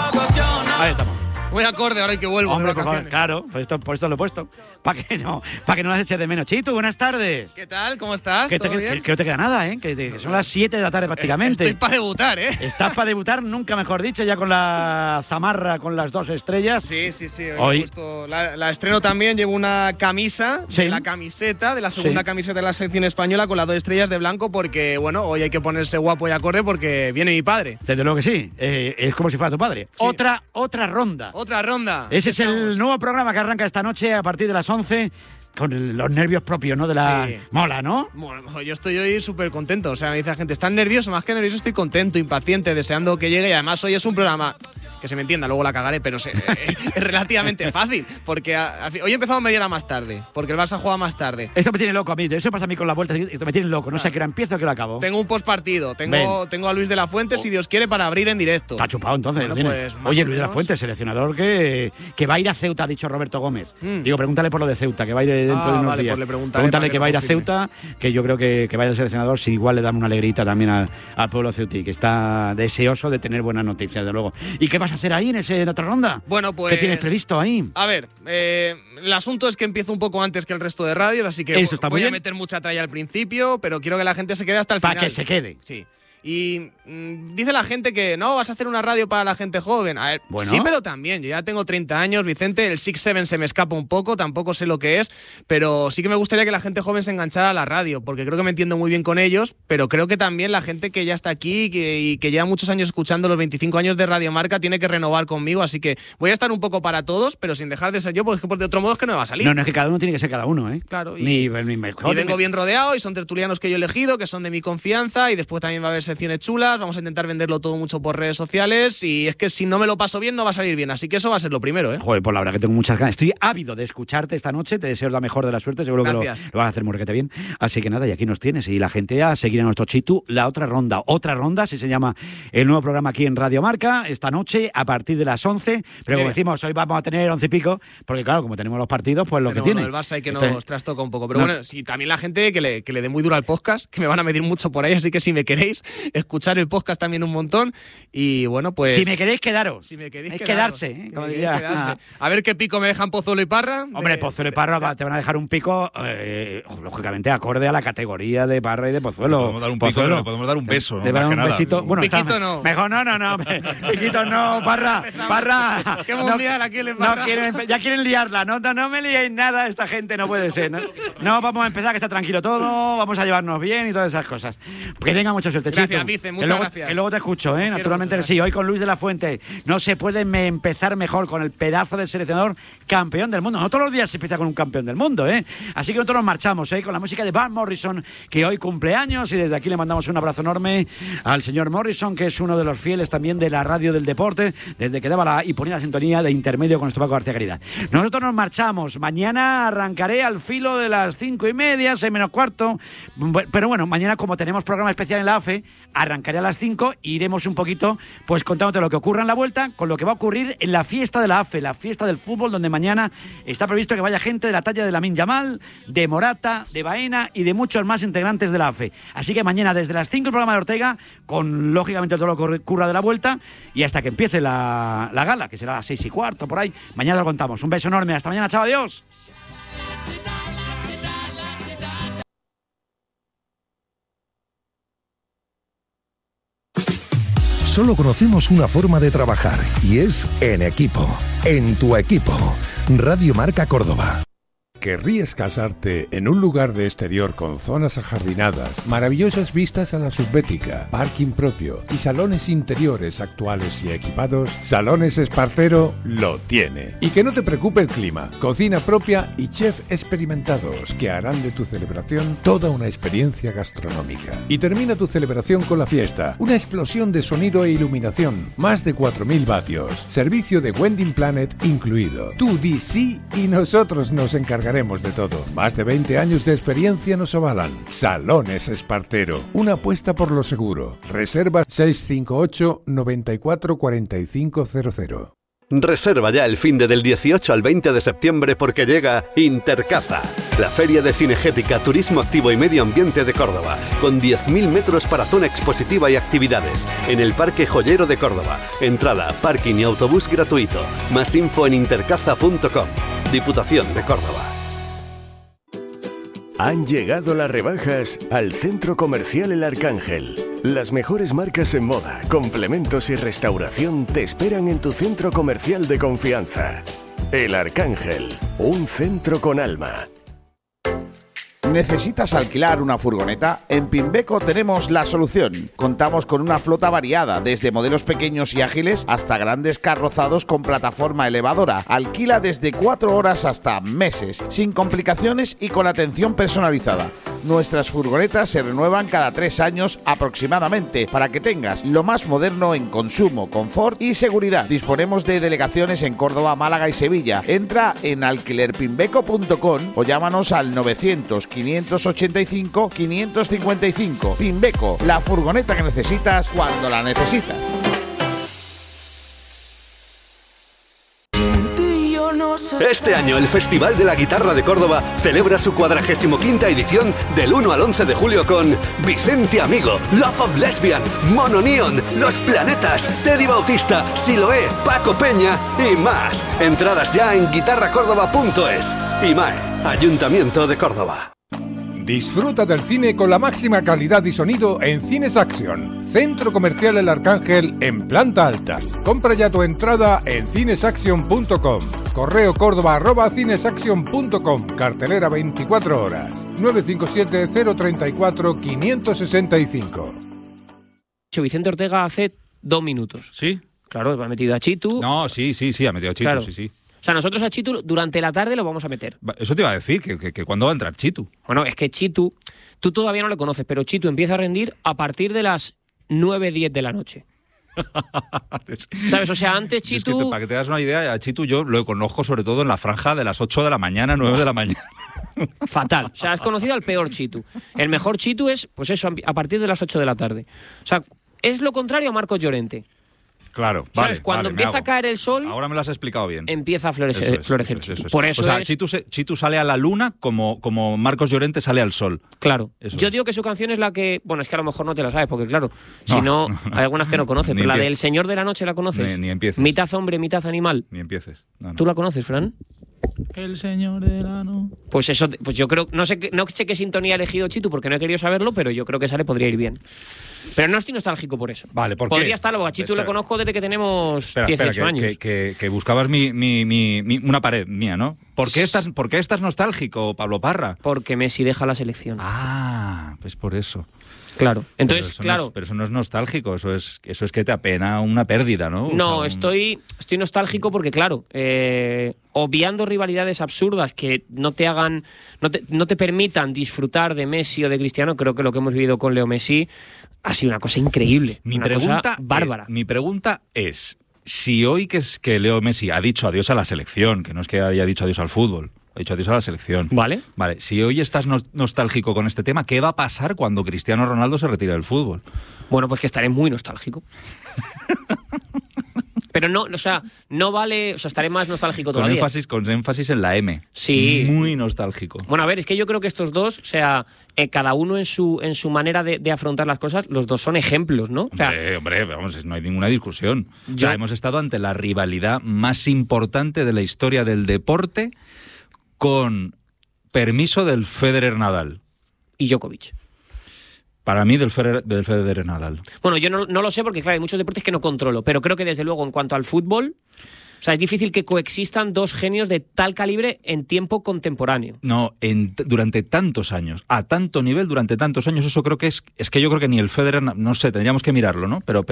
Ahí estamos. Voy acorde ahora que vuelvo. Hombre, por favor, claro, por esto lo he puesto. Para que no las eches de menos. Chitu, buenas tardes. ¿Qué tal? ¿Cómo estás? Que no te queda nada, ¿eh? Que son las 7 de la tarde prácticamente. Estoy para debutar, ¿eh? Estás para debutar, nunca mejor dicho, ya con la zamarra con las 2 estrellas. Sí. Hoy he puesto la estreno también. Llevo una camisa, ¿sí? La camiseta de la segunda camiseta de la selección española con las 2 estrellas de blanco, porque, bueno, hoy hay que ponerse guapo y acorde porque viene mi padre. Desde luego que sí. Es como si fuera tu padre. Sí. Otra ronda. Otra ronda. Ese es el nuevo programa que arranca esta noche a partir de las 11. Con los nervios propios, ¿no? Mola, ¿no? Bueno, yo estoy hoy súper contento. O sea, me dice la gente, ¿estás nervioso? Más que nervioso, estoy contento, impaciente, deseando que llegue. Y además hoy es un programa, que se me entienda, luego la cagaré, pero es relativamente fácil. Porque hoy he empezado media hora más tarde, porque el Barça juega más tarde. Eso me tiene loco a mí, eso pasa a mí con la vuelta, me tiene loco. No sé a qué hora empiezo, a qué hora acabo. Tengo un postpartido, tengo a Luis de la Fuente, si Dios quiere, para abrir en directo. Está chupado entonces. Bueno, pues, oye, Luis de la Fuente, seleccionador que va a ir a Ceuta, ha dicho Roberto Gómez. Digo, pregúntale por lo de Ceuta, que va a ir dentro de unos días. Pues pregúntale que va a ir a Ceuta, que yo creo que vaya el seleccionador, si igual le dan una alegrita también al pueblo ceutí, que está deseoso de tener buenas noticias, de luego. ¿Y qué vas a hacer ahí en otra ronda? Bueno, pues... ¿Qué tienes previsto ahí? A ver, el asunto es que empiezo un poco antes que el resto de radios, así que eso está voy muy a meter mucha tralla al principio, pero quiero que la gente se quede hasta el final. Para que se quede. Sí. Y dice la gente que no, vas a hacer una radio para la gente joven. A ver, bueno. Sí, pero también, yo ya tengo 30 años, Vicente, el 6-7 se me escapa un poco, tampoco sé lo que es, pero sí que me gustaría que la gente joven se enganchara a la radio, porque creo que me entiendo muy bien con ellos, pero creo que también la gente que ya está aquí y que lleva muchos años escuchando los 25 años de Radio Marca tiene que renovar conmigo, así que voy a estar un poco para todos, pero sin dejar de ser yo, porque de otro modo es que no me va a salir. No, es que cada uno tiene que ser cada uno, ¿eh? Claro. Ni mejor. Y vengo bien rodeado y son tertulianos que yo he elegido, que son de mi confianza, y después también va a haber secciones chulas. Vamos a intentar venderlo todo mucho por redes sociales, y es que si no me lo paso bien no va a salir bien, así que eso va a ser lo primero, ¿eh? Joder, pues la verdad que tengo muchas ganas, estoy ávido de escucharte esta noche, te deseo la mejor de la suerte, seguro Gracias. Que lo vas a hacer muy bien, así que nada, y aquí nos tienes, y la gente a seguir a nuestro Chitu, la otra ronda, así se llama el nuevo programa aquí en Radio Marca, esta noche a partir de las 11, pero como decimos, hoy vamos a tener 11 y pico, porque claro, como tenemos los partidos, pues lo que tiene. El Barça hay que nos trastoca un poco, pero bueno, sí, también la gente que le dé muy duro al podcast, que me van a medir mucho por ahí, así que si me queréis escuchar el podcast también un montón. Y bueno, pues... Si me queréis, quedaros. Si me queréis, quedarse, ¿eh? Como diría. Quedarse. A ver qué pico me dejan Pozuelo y Parra. Hombre, Pozuelo y Parra te van a dejar un pico, lógicamente, acorde a la categoría de Parra y de Pozuelo. Le podemos dar un pico, le podemos dar un beso. Le van a dar un besito. Bueno, piquito no. Mejor no. Piquito no, Parra. Qué mundial aquí le Parra. Ya quieren liarla. No me liéis nada, esta gente no puede ser. No, vamos a empezar, que está tranquilo todo, vamos a llevarnos bien y todas esas cosas. Que tenga mucha suerte, Chitu. Gracias, Vice, muchas gracias. Que luego te escucho, naturalmente que sí. Hoy con Luis de la Fuente no se puede empezar mejor, con el pedazo del seleccionador campeón del mundo. No todos los días se empieza con un campeón del mundo, Así que nosotros nos marchamos, con la música de Van Morrison, que hoy cumple años, y desde aquí le mandamos un abrazo enorme al señor Morrison, que es uno de los fieles también de la radio del deporte, desde que daba y ponía la sintonía de intermedio con nuestro Paco García Caridad. Nosotros nos marchamos. Mañana arrancaré al filo de las 5:30, 6 menos cuarto. Pero bueno, mañana, como tenemos programa especial en la AFE, arrancaré a las 5 e iremos un poquito pues contándote lo que ocurra en la vuelta, con lo que va a ocurrir en la fiesta de la AFE, la fiesta del fútbol, donde mañana está previsto que vaya gente de la talla de Lamine Yamal, de Morata, de Baena y de muchos más integrantes de la AFE. Así que mañana desde las 5 el programa de Ortega, con lógicamente todo lo que ocurra de la vuelta, y hasta que empiece la gala, que será a las 6:15 por ahí. Mañana lo contamos. Un beso enorme, hasta mañana, chao, adiós. Solo conocemos una forma de trabajar, y es en equipo. En tu equipo. Radio Marca Córdoba. ¿Querrías casarte en un lugar de exterior con zonas ajardinadas, maravillosas vistas a la subbética, parking propio y salones interiores actuales y equipados? Salones Espartero lo tiene. Y que no te preocupe el clima, cocina propia y chef experimentados que harán de tu celebración toda una experiencia gastronómica. Y termina tu celebración con la fiesta, una explosión de sonido e iluminación, más de 4.000 vatios, servicio de Wedding Planet incluido. Tú di sí y nosotros nos encargaremos de todo. Más de 20 años de experiencia nos avalan. Salones Espartero, una apuesta por lo seguro. Reserva 658 94 4500. Reserva ya el finde del 18 al 20 de septiembre porque llega Intercaza, la feria de cinegética, turismo activo y medio ambiente de Córdoba, con 10.000 metros para zona expositiva y actividades, en el Parque Joyero de Córdoba. Entrada, parking y autobús gratuito. Más info en intercaza.com. Diputación de Córdoba. Han llegado las rebajas al Centro Comercial El Arcángel. Las mejores marcas en moda, complementos y restauración te esperan en tu centro comercial de confianza. El Arcángel, un centro con alma. ¿Necesitas alquilar una furgoneta? En Pimbeco tenemos la solución. Contamos con una flota variada, desde modelos pequeños y ágiles hasta grandes carrozados con plataforma elevadora. Alquila desde 4 horas hasta meses, sin complicaciones y con atención personalizada. Nuestras furgonetas se renuevan cada 3 años aproximadamente, para que tengas lo más moderno en consumo, confort y seguridad. Disponemos de delegaciones en Córdoba, Málaga y Sevilla. Entra en alquilerpimbeco.com o llámanos al 900-585-555. Pimbeco, la furgoneta que necesitas cuando la necesitas. Este año el Festival de la Guitarra de Córdoba celebra su 45ª edición del 1 al 11 de julio con Vicente Amigo, Love of Lesbian, Mono Neon, Los Planetas, Teddy Bautista, Siloé, Paco Peña y más. Entradas ya en guitarracórdoba.es. IMAE, Ayuntamiento de Córdoba. Disfruta del cine con la máxima calidad y sonido en Cines Action, Centro Comercial El Arcángel en planta alta. Compra ya tu entrada en cinesaction.com. Correo córdoba@cinesaction.com. Cartelera 24 horas. 957-034-565. Vicente Ortega hace 2 minutos. ¿Sí? Claro, ha metido a Chitu. No, sí, ha metido a Chitu, claro. Sí. O sea, nosotros a Chitu durante la tarde lo vamos a meter. Eso te iba a decir, que ¿cuándo va a entrar Chitu? Bueno, es que Chitu, tú todavía no le conoces, pero Chitu empieza a rendir a partir de las 9-10 de la noche. ¿Sabes? O sea, antes Chitu... Es que para que te das una idea, a Chitu yo lo conozco sobre todo en la franja de las 8 de la mañana, 9 de la mañana. Fatal. O sea, has conocido al peor Chitu. El mejor Chitu es, pues eso, a partir de las 8 de la tarde. O sea, es lo contrario a Marcos Llorente. Claro, ¿sabes? Cuando empieza a caer el sol... Ahora me lo has explicado bien. Empieza a florecer Chitu. Por eso o sea, Chitu sale a la luna como Marcos Llorente sale al sol. Claro. Yo digo que su canción es la que... Bueno, es que a lo mejor no te la sabes, porque claro, si no, hay algunas que no conoces. Pero la del Señor de la Noche la conoces. Ni empieces. Mitad hombre, mitad animal. Ni empieces. No. ¿Tú la conoces, Fran? El Señor de la Noche. Pues eso, pues yo creo... No sé qué sintonía ha elegido Chitu, porque no he querido saberlo, pero yo creo que esa le podría ir bien. Pero no estoy nostálgico por eso. Vale, ¿por qué? Podría estarlo, a Chitu le conozco desde que tenemos 18 años. Que buscabas una pared mía, ¿no? ¿Por qué estás nostálgico, Pablo Parra? Porque Messi deja la selección. Ah, pues por eso. Claro. Entonces, claro. Pero eso no es nostálgico, eso es que te apena una pérdida, ¿no? No, estoy nostálgico porque, claro, obviando rivalidades absurdas que no te permitan disfrutar de Messi o de Cristiano, creo que lo que hemos vivido con Leo Messi ha sido una cosa increíble. Cosa bárbara. Mi pregunta es, si hoy que Leo Messi ha dicho adiós a la selección, que no es que haya dicho adiós al fútbol, ha dicho adiós a la selección. Vale. Si hoy estás nostálgico con este tema, ¿qué va a pasar cuando Cristiano Ronaldo se retire del fútbol? Bueno, pues que estaré muy nostálgico. Pero no, o sea, no vale, o sea, estaré más nostálgico todavía. Con énfasis en la M. Sí. Muy nostálgico. Bueno, a ver, es que yo creo que estos dos, o sea, cada uno en su manera de afrontar las cosas, los dos son ejemplos, ¿no? O sea, hombre, vamos, no hay ninguna discusión. O sea, hemos estado ante la rivalidad más importante de la historia del deporte, con permiso del Federer-Nadal. Y Djokovic. Para mí, del Federer-Nadal. Bueno, yo no lo sé porque, claro, hay muchos deportes que no controlo, pero creo que, desde luego, en cuanto al fútbol... O sea, es difícil que coexistan dos genios de tal calibre en tiempo contemporáneo. No, durante tantos años, a tanto nivel, durante tantos años, eso creo que es que yo creo que ni el Federer, no sé, tendríamos que mirarlo, ¿no? Pero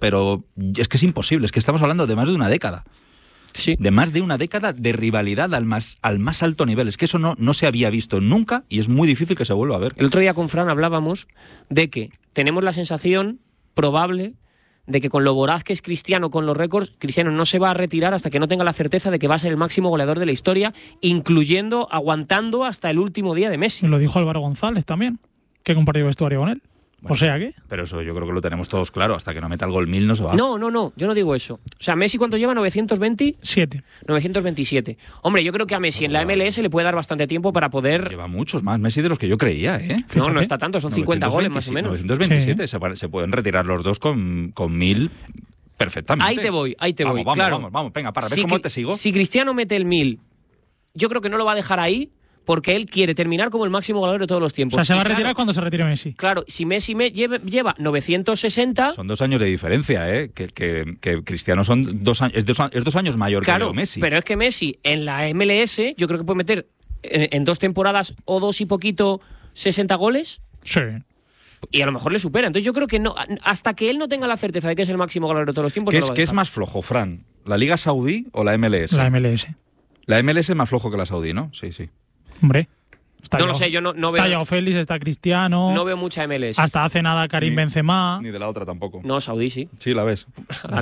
es que es imposible, es que estamos hablando de más de una década. Sí. De más de una década de rivalidad al más alto nivel. Es que eso no se había visto nunca y es muy difícil que se vuelva a ver. El otro día con Fran hablábamos de que tenemos la sensación probable de que con lo voraz que es Cristiano con los récords, Cristiano no se va a retirar hasta que no tenga la certeza de que va a ser el máximo goleador de la historia, incluyendo, aguantando hasta el último día de Messi. Lo dijo Álvaro González también, que compartió vestuario con él. Bueno, o sea que... Pero eso yo creo que lo tenemos todos claro. Hasta que no meta el gol 1000 no se va. No, yo no digo eso. O sea, ¿Messi cuánto lleva? 927. 927. Hombre, yo creo que a Messi en la MLS le puede dar bastante tiempo para poder... Lleva muchos más Messi de los que yo creía, ¿eh? No está tanto, son 50 goles más o menos. 927, sí. Se pueden retirar los dos con 1000 perfectamente. Ahí te voy. Vamos, claro. Vamos, venga, ¿ves cómo te sigo? Si Cristiano mete el 1000, yo creo que no lo va a dejar ahí, porque él quiere terminar como el máximo goleador de todos los tiempos. O sea, se va a retirar cuando se retire Messi. Claro, si Messi lleva 960... Son 2 años de diferencia, ¿eh? Que Cristiano son 2 años, es 2 años mayor que Leo Messi. Pero es que Messi en la MLS, yo creo que puede meter en 2 temporadas o 2 y poquito 60 goles. Sí. Y a lo mejor le supera. Entonces yo creo que no, hasta que él no tenga la certeza de que es el máximo goleador de todos los tiempos... ¿Qué es más flojo, Fran? ¿La Liga Saudí o la MLS? La MLS. La MLS es más flojo que la Saudí, ¿no? Sí. Hombre. No lo sé, yo no veo... Está Joao Félix, está Cristiano... No veo mucha MLS. Hasta hace nada Karim Benzema... Ni de la otra tampoco. No, Saudí sí. Sí, la ves.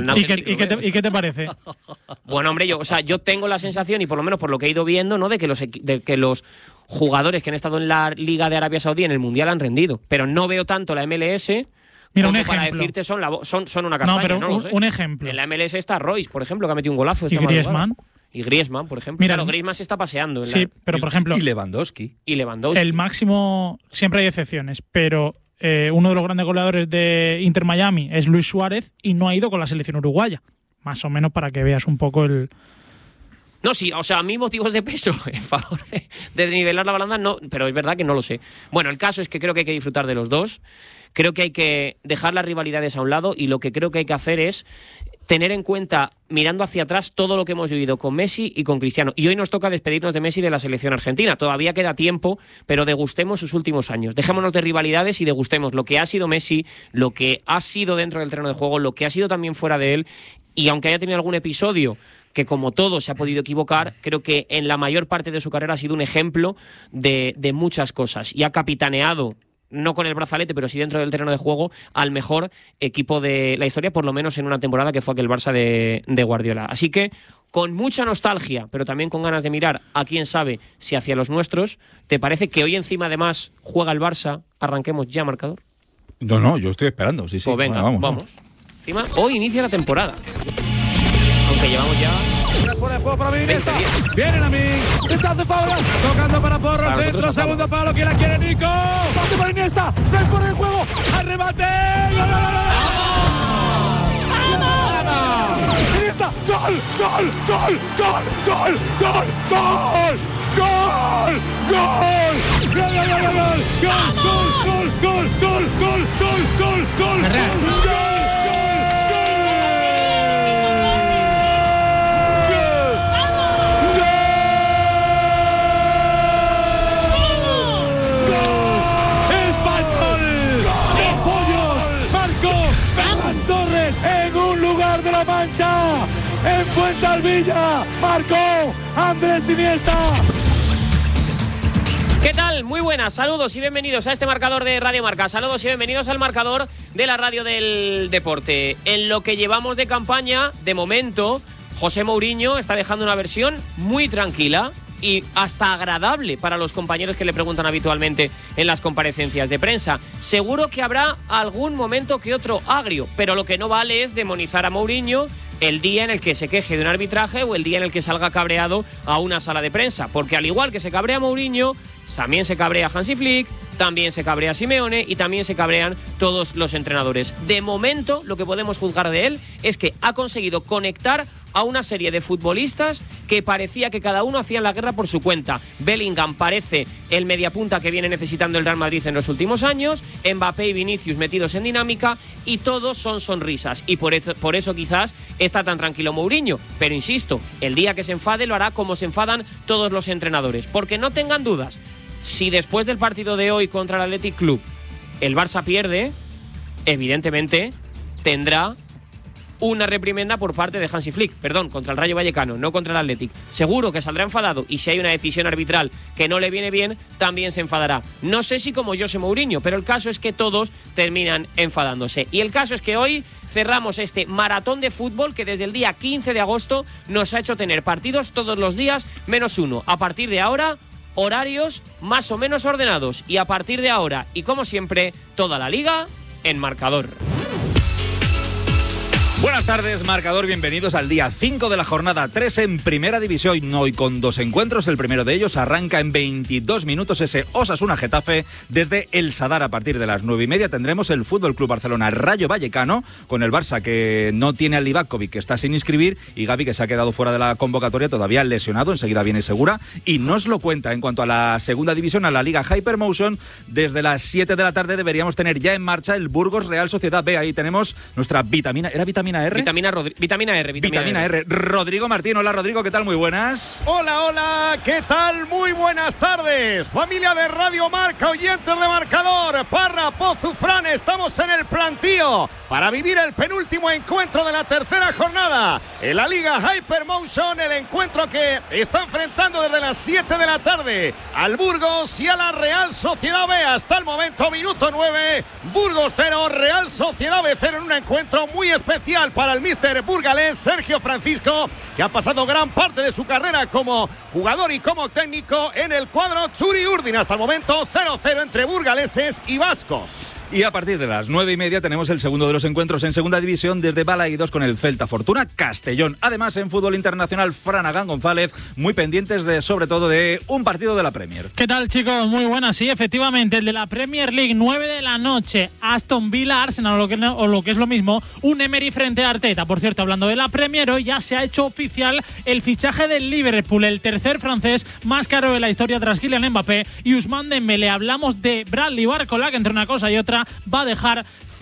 ¿Y qué te parece? Bueno, hombre, yo tengo la sensación, y por lo menos por lo que he ido viendo, ¿no? de que los jugadores que han estado en la Liga de Arabia Saudí en el Mundial han rendido. Pero no veo tanto la MLS... Mira, como un ejemplo. Para decirte son una castaña, no, pero no lo sé. Un ejemplo. En la MLS está Royce, por ejemplo, que ha metido un golazo. ¿Y Griezmann? Y Griezmann, por ejemplo. Mira, claro, Griezmann se está paseando. Sí, pero por ejemplo... Y Lewandowski. El máximo... Siempre hay excepciones, pero uno de los grandes goleadores de Inter Miami es Luis Suárez y no ha ido con la selección uruguaya. Más o menos para que veas un poco el... No, sí, o sea, a mí motivos de peso en favor de desnivelar la balanza, no, pero es verdad que no lo sé. Bueno, el caso es que creo que hay que disfrutar de los dos. Creo que hay que dejar las rivalidades a un lado y lo que creo que hay que hacer es tener en cuenta, mirando hacia atrás, todo lo que hemos vivido con Messi y con Cristiano. Y hoy nos toca despedirnos de Messi de la selección argentina. Todavía queda tiempo, pero degustemos sus últimos años. Dejémonos de rivalidades y degustemos lo que ha sido Messi, lo que ha sido dentro del terreno de juego, lo que ha sido también fuera de él. Y aunque haya tenido algún episodio que como todo se ha podido equivocar, creo que en la mayor parte de su carrera ha sido un ejemplo de muchas cosas. Y ha capitaneado, no con el brazalete, pero sí dentro del terreno de juego, al mejor equipo de la historia, por lo menos en una temporada que fue aquel Barça de Guardiola. Así que, con mucha nostalgia, pero también con ganas de mirar a quién sabe si hacia los nuestros, ¿te parece que hoy encima además juega el Barça? ¿Arranquemos ya marcador? No, yo estoy esperando, sí. Pues venga, vamos. Encima, hoy inicia la temporada. Aunque llevamos ya... Fuera de juego para mí, Iniesta. Vienen a mí. Iniesta hace falta. Tocando para Porro, el centro, segundo palo. ¿Quién la quiere, Nico? Pase para Iniesta. No hay fuera de juego. ¡Al remate! ¡Gol! Iniesta. ¡Gol! ¡Gol! ¡Gol! ¡Gol! ¡Gol! ¡Gol! ¡Gol! ¡Gol! ¡Gol! ¡Gol! ¡Gol! ¡Gol! ¡Gol! ¡Gol! De la Mancha, en Fuensalvilla, marcó Andrés Iniesta. ¿Qué tal? Muy buenas, saludos y bienvenidos a este marcador de Radio Marca. Saludos y bienvenidos al marcador de la radio del deporte. En lo que llevamos de campaña, de momento, José Mourinho está dejando una versión muy tranquila y hasta agradable para los compañeros que le preguntan habitualmente en las comparecencias de prensa. Seguro que habrá algún momento que otro agrio, pero lo que no vale es demonizar a Mourinho el día en el que se queje de un arbitraje o el día en el que salga cabreado a una sala de prensa, porque al igual que se cabrea Mourinho, también se cabrea Hansi Flick, también se cabrea Simeone y también se cabrean todos los entrenadores. De momento, lo que podemos juzgar de él es que ha conseguido conectar a una serie de futbolistas que parecía que cada uno hacía la guerra por su cuenta. Bellingham parece el mediapunta que viene necesitando el Real Madrid en los últimos años, Mbappé y Vinicius metidos en dinámica, y todos son sonrisas. Y por eso quizás está tan tranquilo Mourinho. Pero insisto, el día que se enfade lo hará como se enfadan todos los entrenadores. Porque no tengan dudas, si después del partido de hoy contra el Athletic Club el Barça pierde, evidentemente tendrá una reprimenda por parte de Hansi Flick, contra el Rayo Vallecano, no contra el Athletic. Seguro que saldrá enfadado, y si hay una decisión arbitral que no le viene bien, también se enfadará. No sé si como José Mourinho, pero el caso es que todos terminan enfadándose. Y el caso es que hoy cerramos este maratón de fútbol que desde el día 15 de agosto nos ha hecho tener partidos todos los días, menos uno. A partir de ahora, horarios más o menos ordenados. Y a partir de ahora, y como siempre, toda la liga en marcador. Buenas tardes, marcador, bienvenidos al día 5 de la jornada 3 en Primera División, hoy con 2 encuentros. El primero de ellos arranca en 22 minutos, ese Osasuna-Getafe desde el Sadar. A partir de las 9:30 tendremos el Fútbol Club Barcelona Rayo Vallecano, con el Barça que no tiene a Livakovic, que está sin inscribir, y Gavi, que se ha quedado fuera de la convocatoria, todavía lesionado, enseguida viene Segura, y nos lo cuenta. En cuanto a la segunda división, a la Liga Hypermotion, desde las 7 de la tarde deberíamos tener ya en marcha el Burgos Real Sociedad B. Ahí tenemos nuestra vitamina R. Vitamina R. Rodrigo Martín. Hola, Rodrigo, ¿qué tal? Muy buenas. Hola, ¿qué tal? Muy buenas tardes. Familia de Radio Marca, oyentes de marcador, Parra, Pozu, Fran, estamos en el plantío para vivir el penúltimo encuentro de la tercera jornada en la Liga Hypermotion, el encuentro que está enfrentando desde las 7 de la tarde al Burgos y a la Real Sociedad B. Hasta el momento, minuto 9, Burgos 0, Real Sociedad B 0, en un encuentro muy especial para el míster burgalés Sergio Francisco, que ha pasado gran parte de su carrera como jugador y como técnico en el cuadro Txuri Urdin. Hasta el momento 0-0 entre burgaleses y vascos. Y a partir de las 9:30 tenemos el segundo de los encuentros en segunda división desde Balaídos con el Celta Fortuna Castellón. Además, en fútbol internacional, Flanagan González, muy pendientes sobre todo de un partido de la Premier. ¿Qué tal, chicos? Muy buenas. Sí, efectivamente, el de la Premier League, 9 de la noche, Aston Villa, Arsenal, o lo que es lo mismo, un Emery frente a Arteta. Por cierto, hablando de la Premier, hoy ya se ha hecho oficial el fichaje del Liverpool, el tercer francés más caro de la historia tras Kylian Mbappé y Ousmane Dembélé. Hablamos de Bradley Barcola, que entre una cosa y otra va a dejar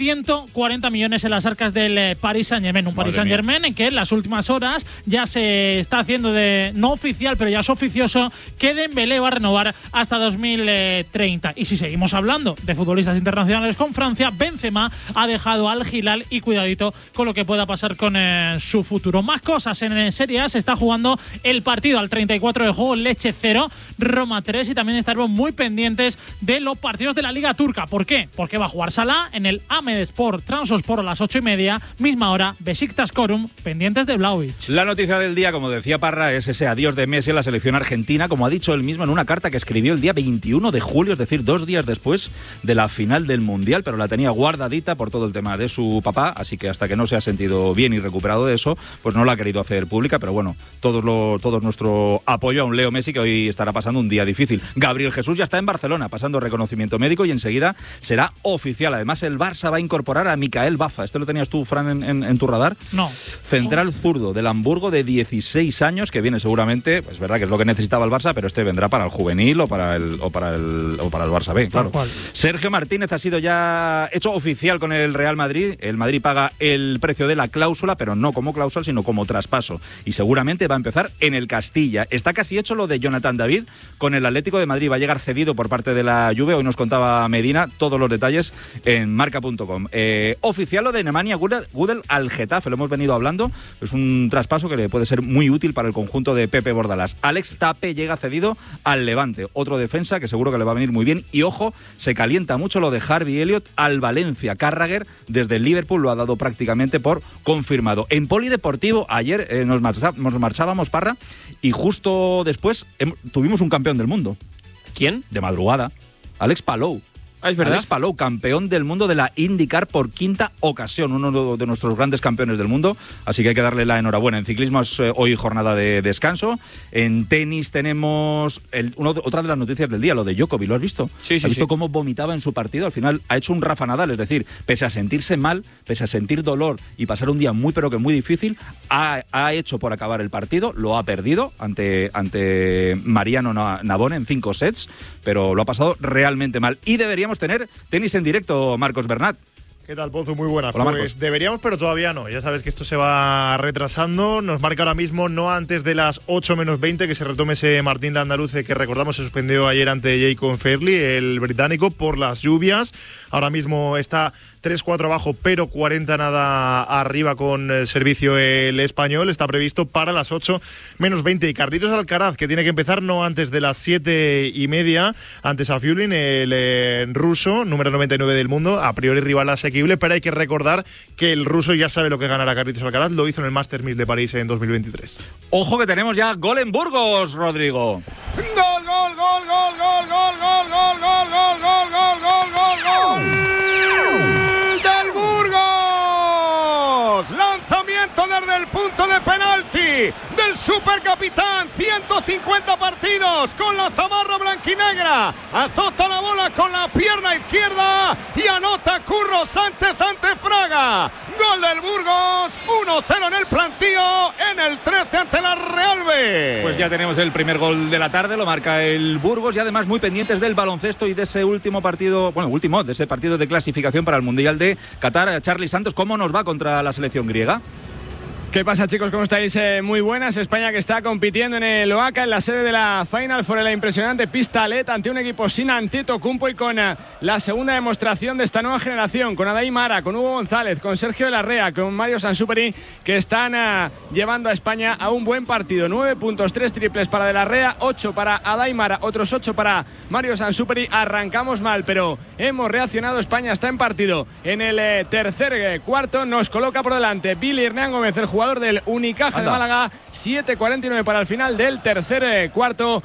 140 millones en las arcas del Paris Saint-Germain. Un Paris Saint-Germain en que en las últimas horas ya se está haciendo no oficial, pero ya es oficioso, que Dembélé va a renovar hasta 2030. Y si seguimos hablando de futbolistas internacionales con Francia, Benzema ha dejado al Hilal, y cuidadito con lo que pueda pasar con su futuro. Más cosas en Serie A. Se está jugando el partido al 34 de juego, Lecce 0, Roma 3, y también estaremos muy pendientes de los partidos de la Liga Turca. ¿Por qué? Porque va a jugar Salah en el Ahmedspor Trabzonspor a las 8:30, misma hora, Besiktas Corum, pendientes de Vlahovic. La noticia del día, como decía Parra, es ese adiós de Messi a la selección argentina, como ha dicho él mismo en una carta que escribió el día 21 de julio, es decir, 2 días después de la final del Mundial, pero la tenía guardadita por todo el tema de su papá, así que hasta que no se ha sentido bien y recuperado de eso, pues no la ha querido hacer pública, pero bueno, todo nuestro apoyo a un Leo Messi que hoy estará pasando un día difícil. Gabriel Jesús ya está en Barcelona pasando reconocimiento médico y enseguida será oficial. Además, el Barça va a incorporar a Micael Baza. ¿Este lo tenías tú, Fran, en tu radar? No. Central zurdo del Hamburgo, de 16 años, que viene seguramente, pues verdad que es lo que necesitaba el Barça, pero este vendrá para el juvenil o para el Barça B, claro. Sergio Martínez ha sido ya hecho oficial con el Real Madrid. El Madrid paga el precio de la cláusula, pero no como cláusula, sino como traspaso. Y seguramente va a empezar en el Castilla. Está casi hecho lo de Jonathan David con el Atlético de Madrid. Va a llegar cedido por parte de la Juve. Hoy nos contaba Medina todos los detalles en marca.com. Oficial lo de Nemanja Gudel al Getafe, lo hemos venido hablando, es un traspaso que le puede ser muy útil para el conjunto de Pepe Bordalás. Alex Tape llega cedido al Levante, otro defensa que seguro que le va a venir muy bien, y ojo, se calienta mucho lo de Harvey Elliott al Valencia. Carragher desde el Liverpool lo ha dado prácticamente por confirmado. En Polideportivo ayer nos marchábamos, Parra, y justo después tuvimos un campeón del mundo. ¿Quién? De madrugada, Alex Palou. es verdad. Alex Palou, campeón del mundo de la IndyCar por 5ª ocasión, uno de nuestros grandes campeones del mundo, así que hay que darle la enhorabuena. En ciclismo es hoy jornada de descanso. En tenis tenemos otra de las noticias del día, lo de Djokovic, ¿lo has visto? Sí. ¿Has visto cómo vomitaba en su partido? Al final ha hecho un Rafa Nadal, es decir, pese a sentirse mal, pese a sentir dolor y pasar un día muy pero que muy difícil, ha hecho por acabar el partido, lo ha perdido ante Mariano Navone en 5 sets, pero lo ha pasado realmente mal. Y deberíamos tener tenis en directo, Marcos Bernat. ¿Qué tal, Pozu? Muy buenas. Hola, pues Marcos. deberíamos, pero todavía no. Ya sabes que esto se va retrasando. Nos marca ahora mismo, no antes de las 8 menos 20, que se retome ese Martín Landaluce que recordamos se suspendió ayer ante Jacob Fairley, el británico, por las lluvias. Ahora mismo está 3-4 abajo, pero 40 nada arriba con servicio el español. Está previsto para las 8 menos 20. Y Carlitos Alcaraz, que tiene que empezar no antes de las 7:30, ante Safiullin, el ruso, número 99 del mundo, a priori rival asequible, pero hay que recordar que el ruso ya sabe lo que ganará Carlitos Alcaraz, lo hizo en el Masters 1000 de París en 2023. Ojo que tenemos ya gol en Burgos, Rodrigo. ¡Gol, gol, gol, gol, gol, gol, gol, gol, gol, gol, gol, gol, gol, gol, gol! ¡Del Burgos! Lanzamiento desde el punto de penalti del supercapitán. 150 partidos con la zamarra blanquinegra. Azota la bola con la pierna izquierda y anota Curro Sánchez ante Fraga. Gol del Burgos. 1-0 en el plantío, en el 13 ante la Real B. Pues ya tenemos el primer gol de la tarde, lo marca el Burgos, y además muy pendientes del baloncesto y de ese último partido, de ese partido de clasificación para el Mundial de Qatar. Charly Santos, ¿cómo nos va contra la selección griega? ¿Qué pasa, chicos? ¿Cómo estáis? Muy buenas. España, que está compitiendo en el Oaca, en la sede de la Final Four, en la impresionante pista LED, ante un equipo sin Antetokounmpo, y con la segunda demostración de esta nueva generación, con Adair Mara, con Hugo González, con Sergio de la Rea, con Mario Sansuperi, que están llevando a España a un buen partido. 9 puntos, 3 triples para de la Rea, 8 para Adair Mara, otros 8 para Mario Sansuperi. Arrancamos mal, pero hemos reaccionado. España está en partido en el tercer cuarto. Nos coloca por delante Billy Hernán Gómez, el jugador del Unicaja de Málaga. 7:49 para el final del tercer cuarto.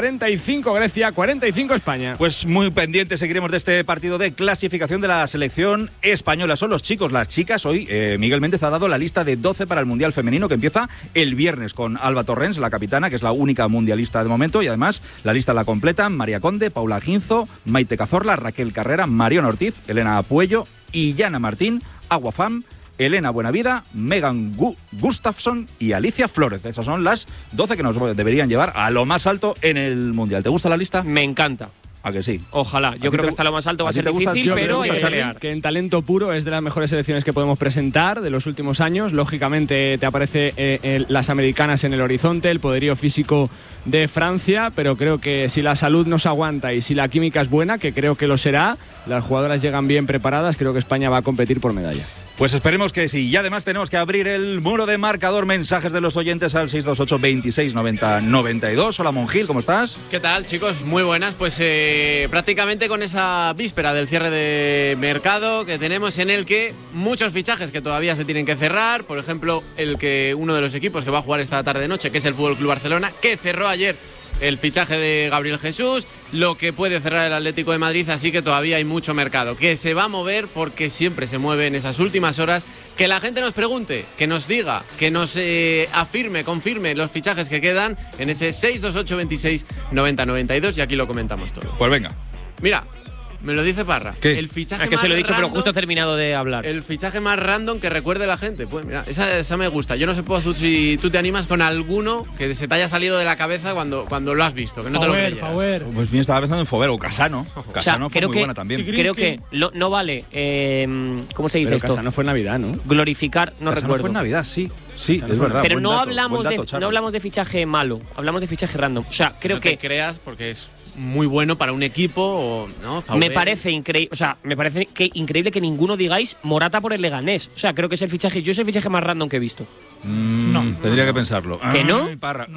45 Grecia, 45 España. Pues muy pendientes seguiremos de este partido de clasificación de la selección española. Son los chicos, las chicas. Hoy Miguel Méndez ha dado la lista de 12 para el Mundial Femenino, que empieza el viernes con Alba Torrens, la capitana, que es la única mundialista de momento, y además la lista la completan María Conde, Paula Ginzo, Maite Cazorla, Raquel Carrera, Marión Ortiz, Elena Puello, Illana Martín, Aguafam, Elena Buenavida, Megan Gustafsson y Alicia Flórez. Esas son las 12 que nos deberían llevar a lo más alto en el Mundial. ¿Te gusta la lista? Me encanta. ¿A que sí? Ojalá. Yo creo que hasta lo más alto va a ser difícil, pero hay que pelear. Que en talento puro es de las mejores selecciones que podemos presentar de los últimos años. Lógicamente te aparece las americanas en el horizonte, el poderío físico de Francia, pero creo que si la salud nos aguanta y si la química es buena, que creo que lo será, las jugadoras llegan bien preparadas, creo que España va a competir por medalla. Pues esperemos que sí. Y además tenemos que abrir el muro de marcador. Mensajes de los oyentes al 628 26 90 92. Hola, Monjil, ¿cómo estás? ¿Qué tal, chicos? Muy buenas. Pues prácticamente con esa víspera del cierre de mercado que tenemos, en el que muchos fichajes que todavía se tienen que cerrar. Por ejemplo, uno de los equipos que va a jugar esta tarde-noche, que es el Fútbol Club Barcelona, que cerró ayer el fichaje de Gabriel Jesús, lo que puede cerrar el Atlético de Madrid, así que todavía hay mucho mercado que se va a mover, porque siempre se mueve en esas últimas horas. Que la gente nos pregunte, que nos diga, que nos afirme, confirme los fichajes que quedan en ese 628 26 90 92, y aquí lo comentamos todo. Pues venga. Mira, me lo dice Parra. ¿Qué? El fichaje es que más se lo he dicho, random, pero justo he terminado de hablar. El fichaje más random que recuerde la gente. Pues mira, esa me gusta. Yo no sé, si tú te animas con alguno que se te haya salido de la cabeza cuando lo has visto, que no te lo creyeras. Pues bien, estaba pensando en Fover o Casano. Casano fue muy buena también. Creo que no vale. ¿Cómo se dice pero esto? Casano fue en Navidad, ¿no? Glorificar, no Casano recuerdo. fue en Navidad, sí. Sí, es verdad. Pero no hablamos de fichaje malo, hablamos de fichaje random. O sea, creo que no te creas, porque es muy bueno para un equipo, ¿no? Me parece increíble, increíble que ninguno digáis Morata por el Leganés. O sea, creo que es el fichaje más random que he visto. Tendría que pensarlo. ¿Que no? Parra.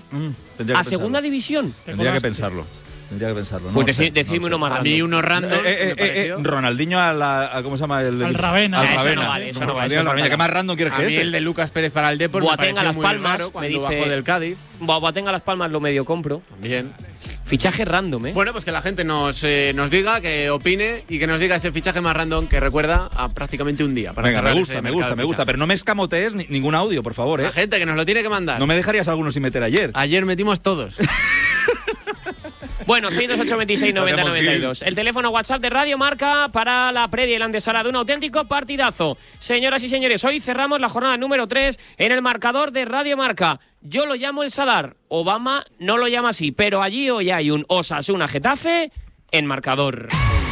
¿A segunda división? Tendría que pensarlo. Pues decidme uno más random. A mí uno random. Ronaldinho ¿cómo se llama? Al Ravena. Eso no vale. ¿Qué más random quieres que sea? A mí el de Lucas Pérez para el Depor Boateng a Las Palmas, cuando bajó del Cádiz. Boateng a Las Palmas lo medio compro. También. Fichaje random, ¿eh? Bueno, pues que la gente nos diga, que opine y que nos diga ese fichaje más random que recuerda a prácticamente un día. Venga, me gusta, pero no me escamotees ningún audio, por favor, ¿eh? La gente que nos lo tiene que mandar. No me dejarías algunos sin meter ayer. Ayer metimos todos. Bueno, 628269092. El teléfono WhatsApp de Radio Marca para la previa y la antesala de un auténtico partidazo. Señoras y señores, hoy cerramos la jornada número 3 en el marcador de Radio Marca. Yo lo llamo el Sadar. Obama no lo llama así, pero allí hoy hay un Osasuna-Getafe en marcador.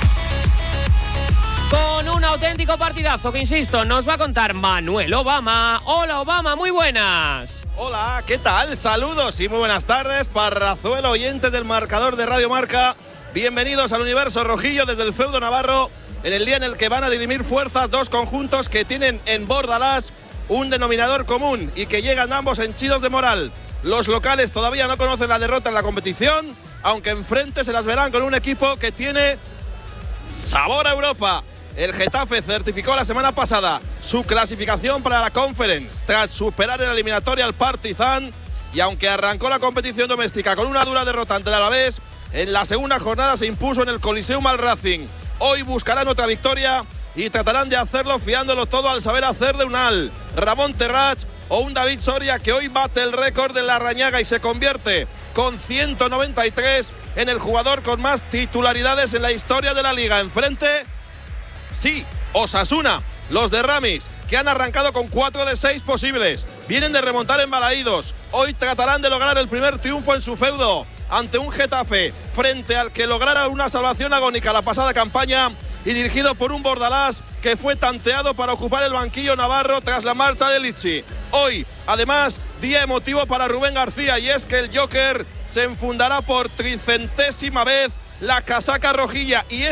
Con un auténtico partidazo que, insisto, nos va a contar Manuel Obama. Hola, Obama, muy buenas. Hola, ¿qué tal? Saludos y muy buenas tardes, Parrazuelo, oyentes del marcador de Radio Marca. Bienvenidos al universo rojillo desde el feudo navarro, en el día en el que van a dirimir fuerzas dos conjuntos que tienen en Bordalás un denominador común y que llegan ambos henchidos de moral. Los locales todavía no conocen la derrota en la competición, aunque enfrente se las verán con un equipo que tiene sabor a Europa. El Getafe certificó la semana pasada su clasificación para la Conference tras superar en la eliminatoria al Partizan, y aunque arrancó la competición doméstica con una dura derrota ante el Alavés, en la segunda jornada se impuso en el Coliseum al Racing. Hoy buscarán otra victoria y tratarán de hacerlo fiándolo todo al saber hacer de Unal, Ramón Terrach o un David Soria, que hoy bate el récord de la Rañaga y se convierte con 193 en el jugador con más titularidades en la historia de la Liga. Enfrente, sí, Osasuna, los de Ramis, que han arrancado con 4 de 6 posibles. Vienen de remontar en Balaídos. Hoy tratarán de lograr el primer triunfo en su feudo ante un Getafe frente al que lograra una salvación agónica la pasada campaña y dirigido por un Bordalás que fue tanteado para ocupar el banquillo navarro tras la marcha de Lichi. Hoy, además, día emotivo para Rubén García, y es que el Joker se enfundará por 300ª vez la casaca rojilla y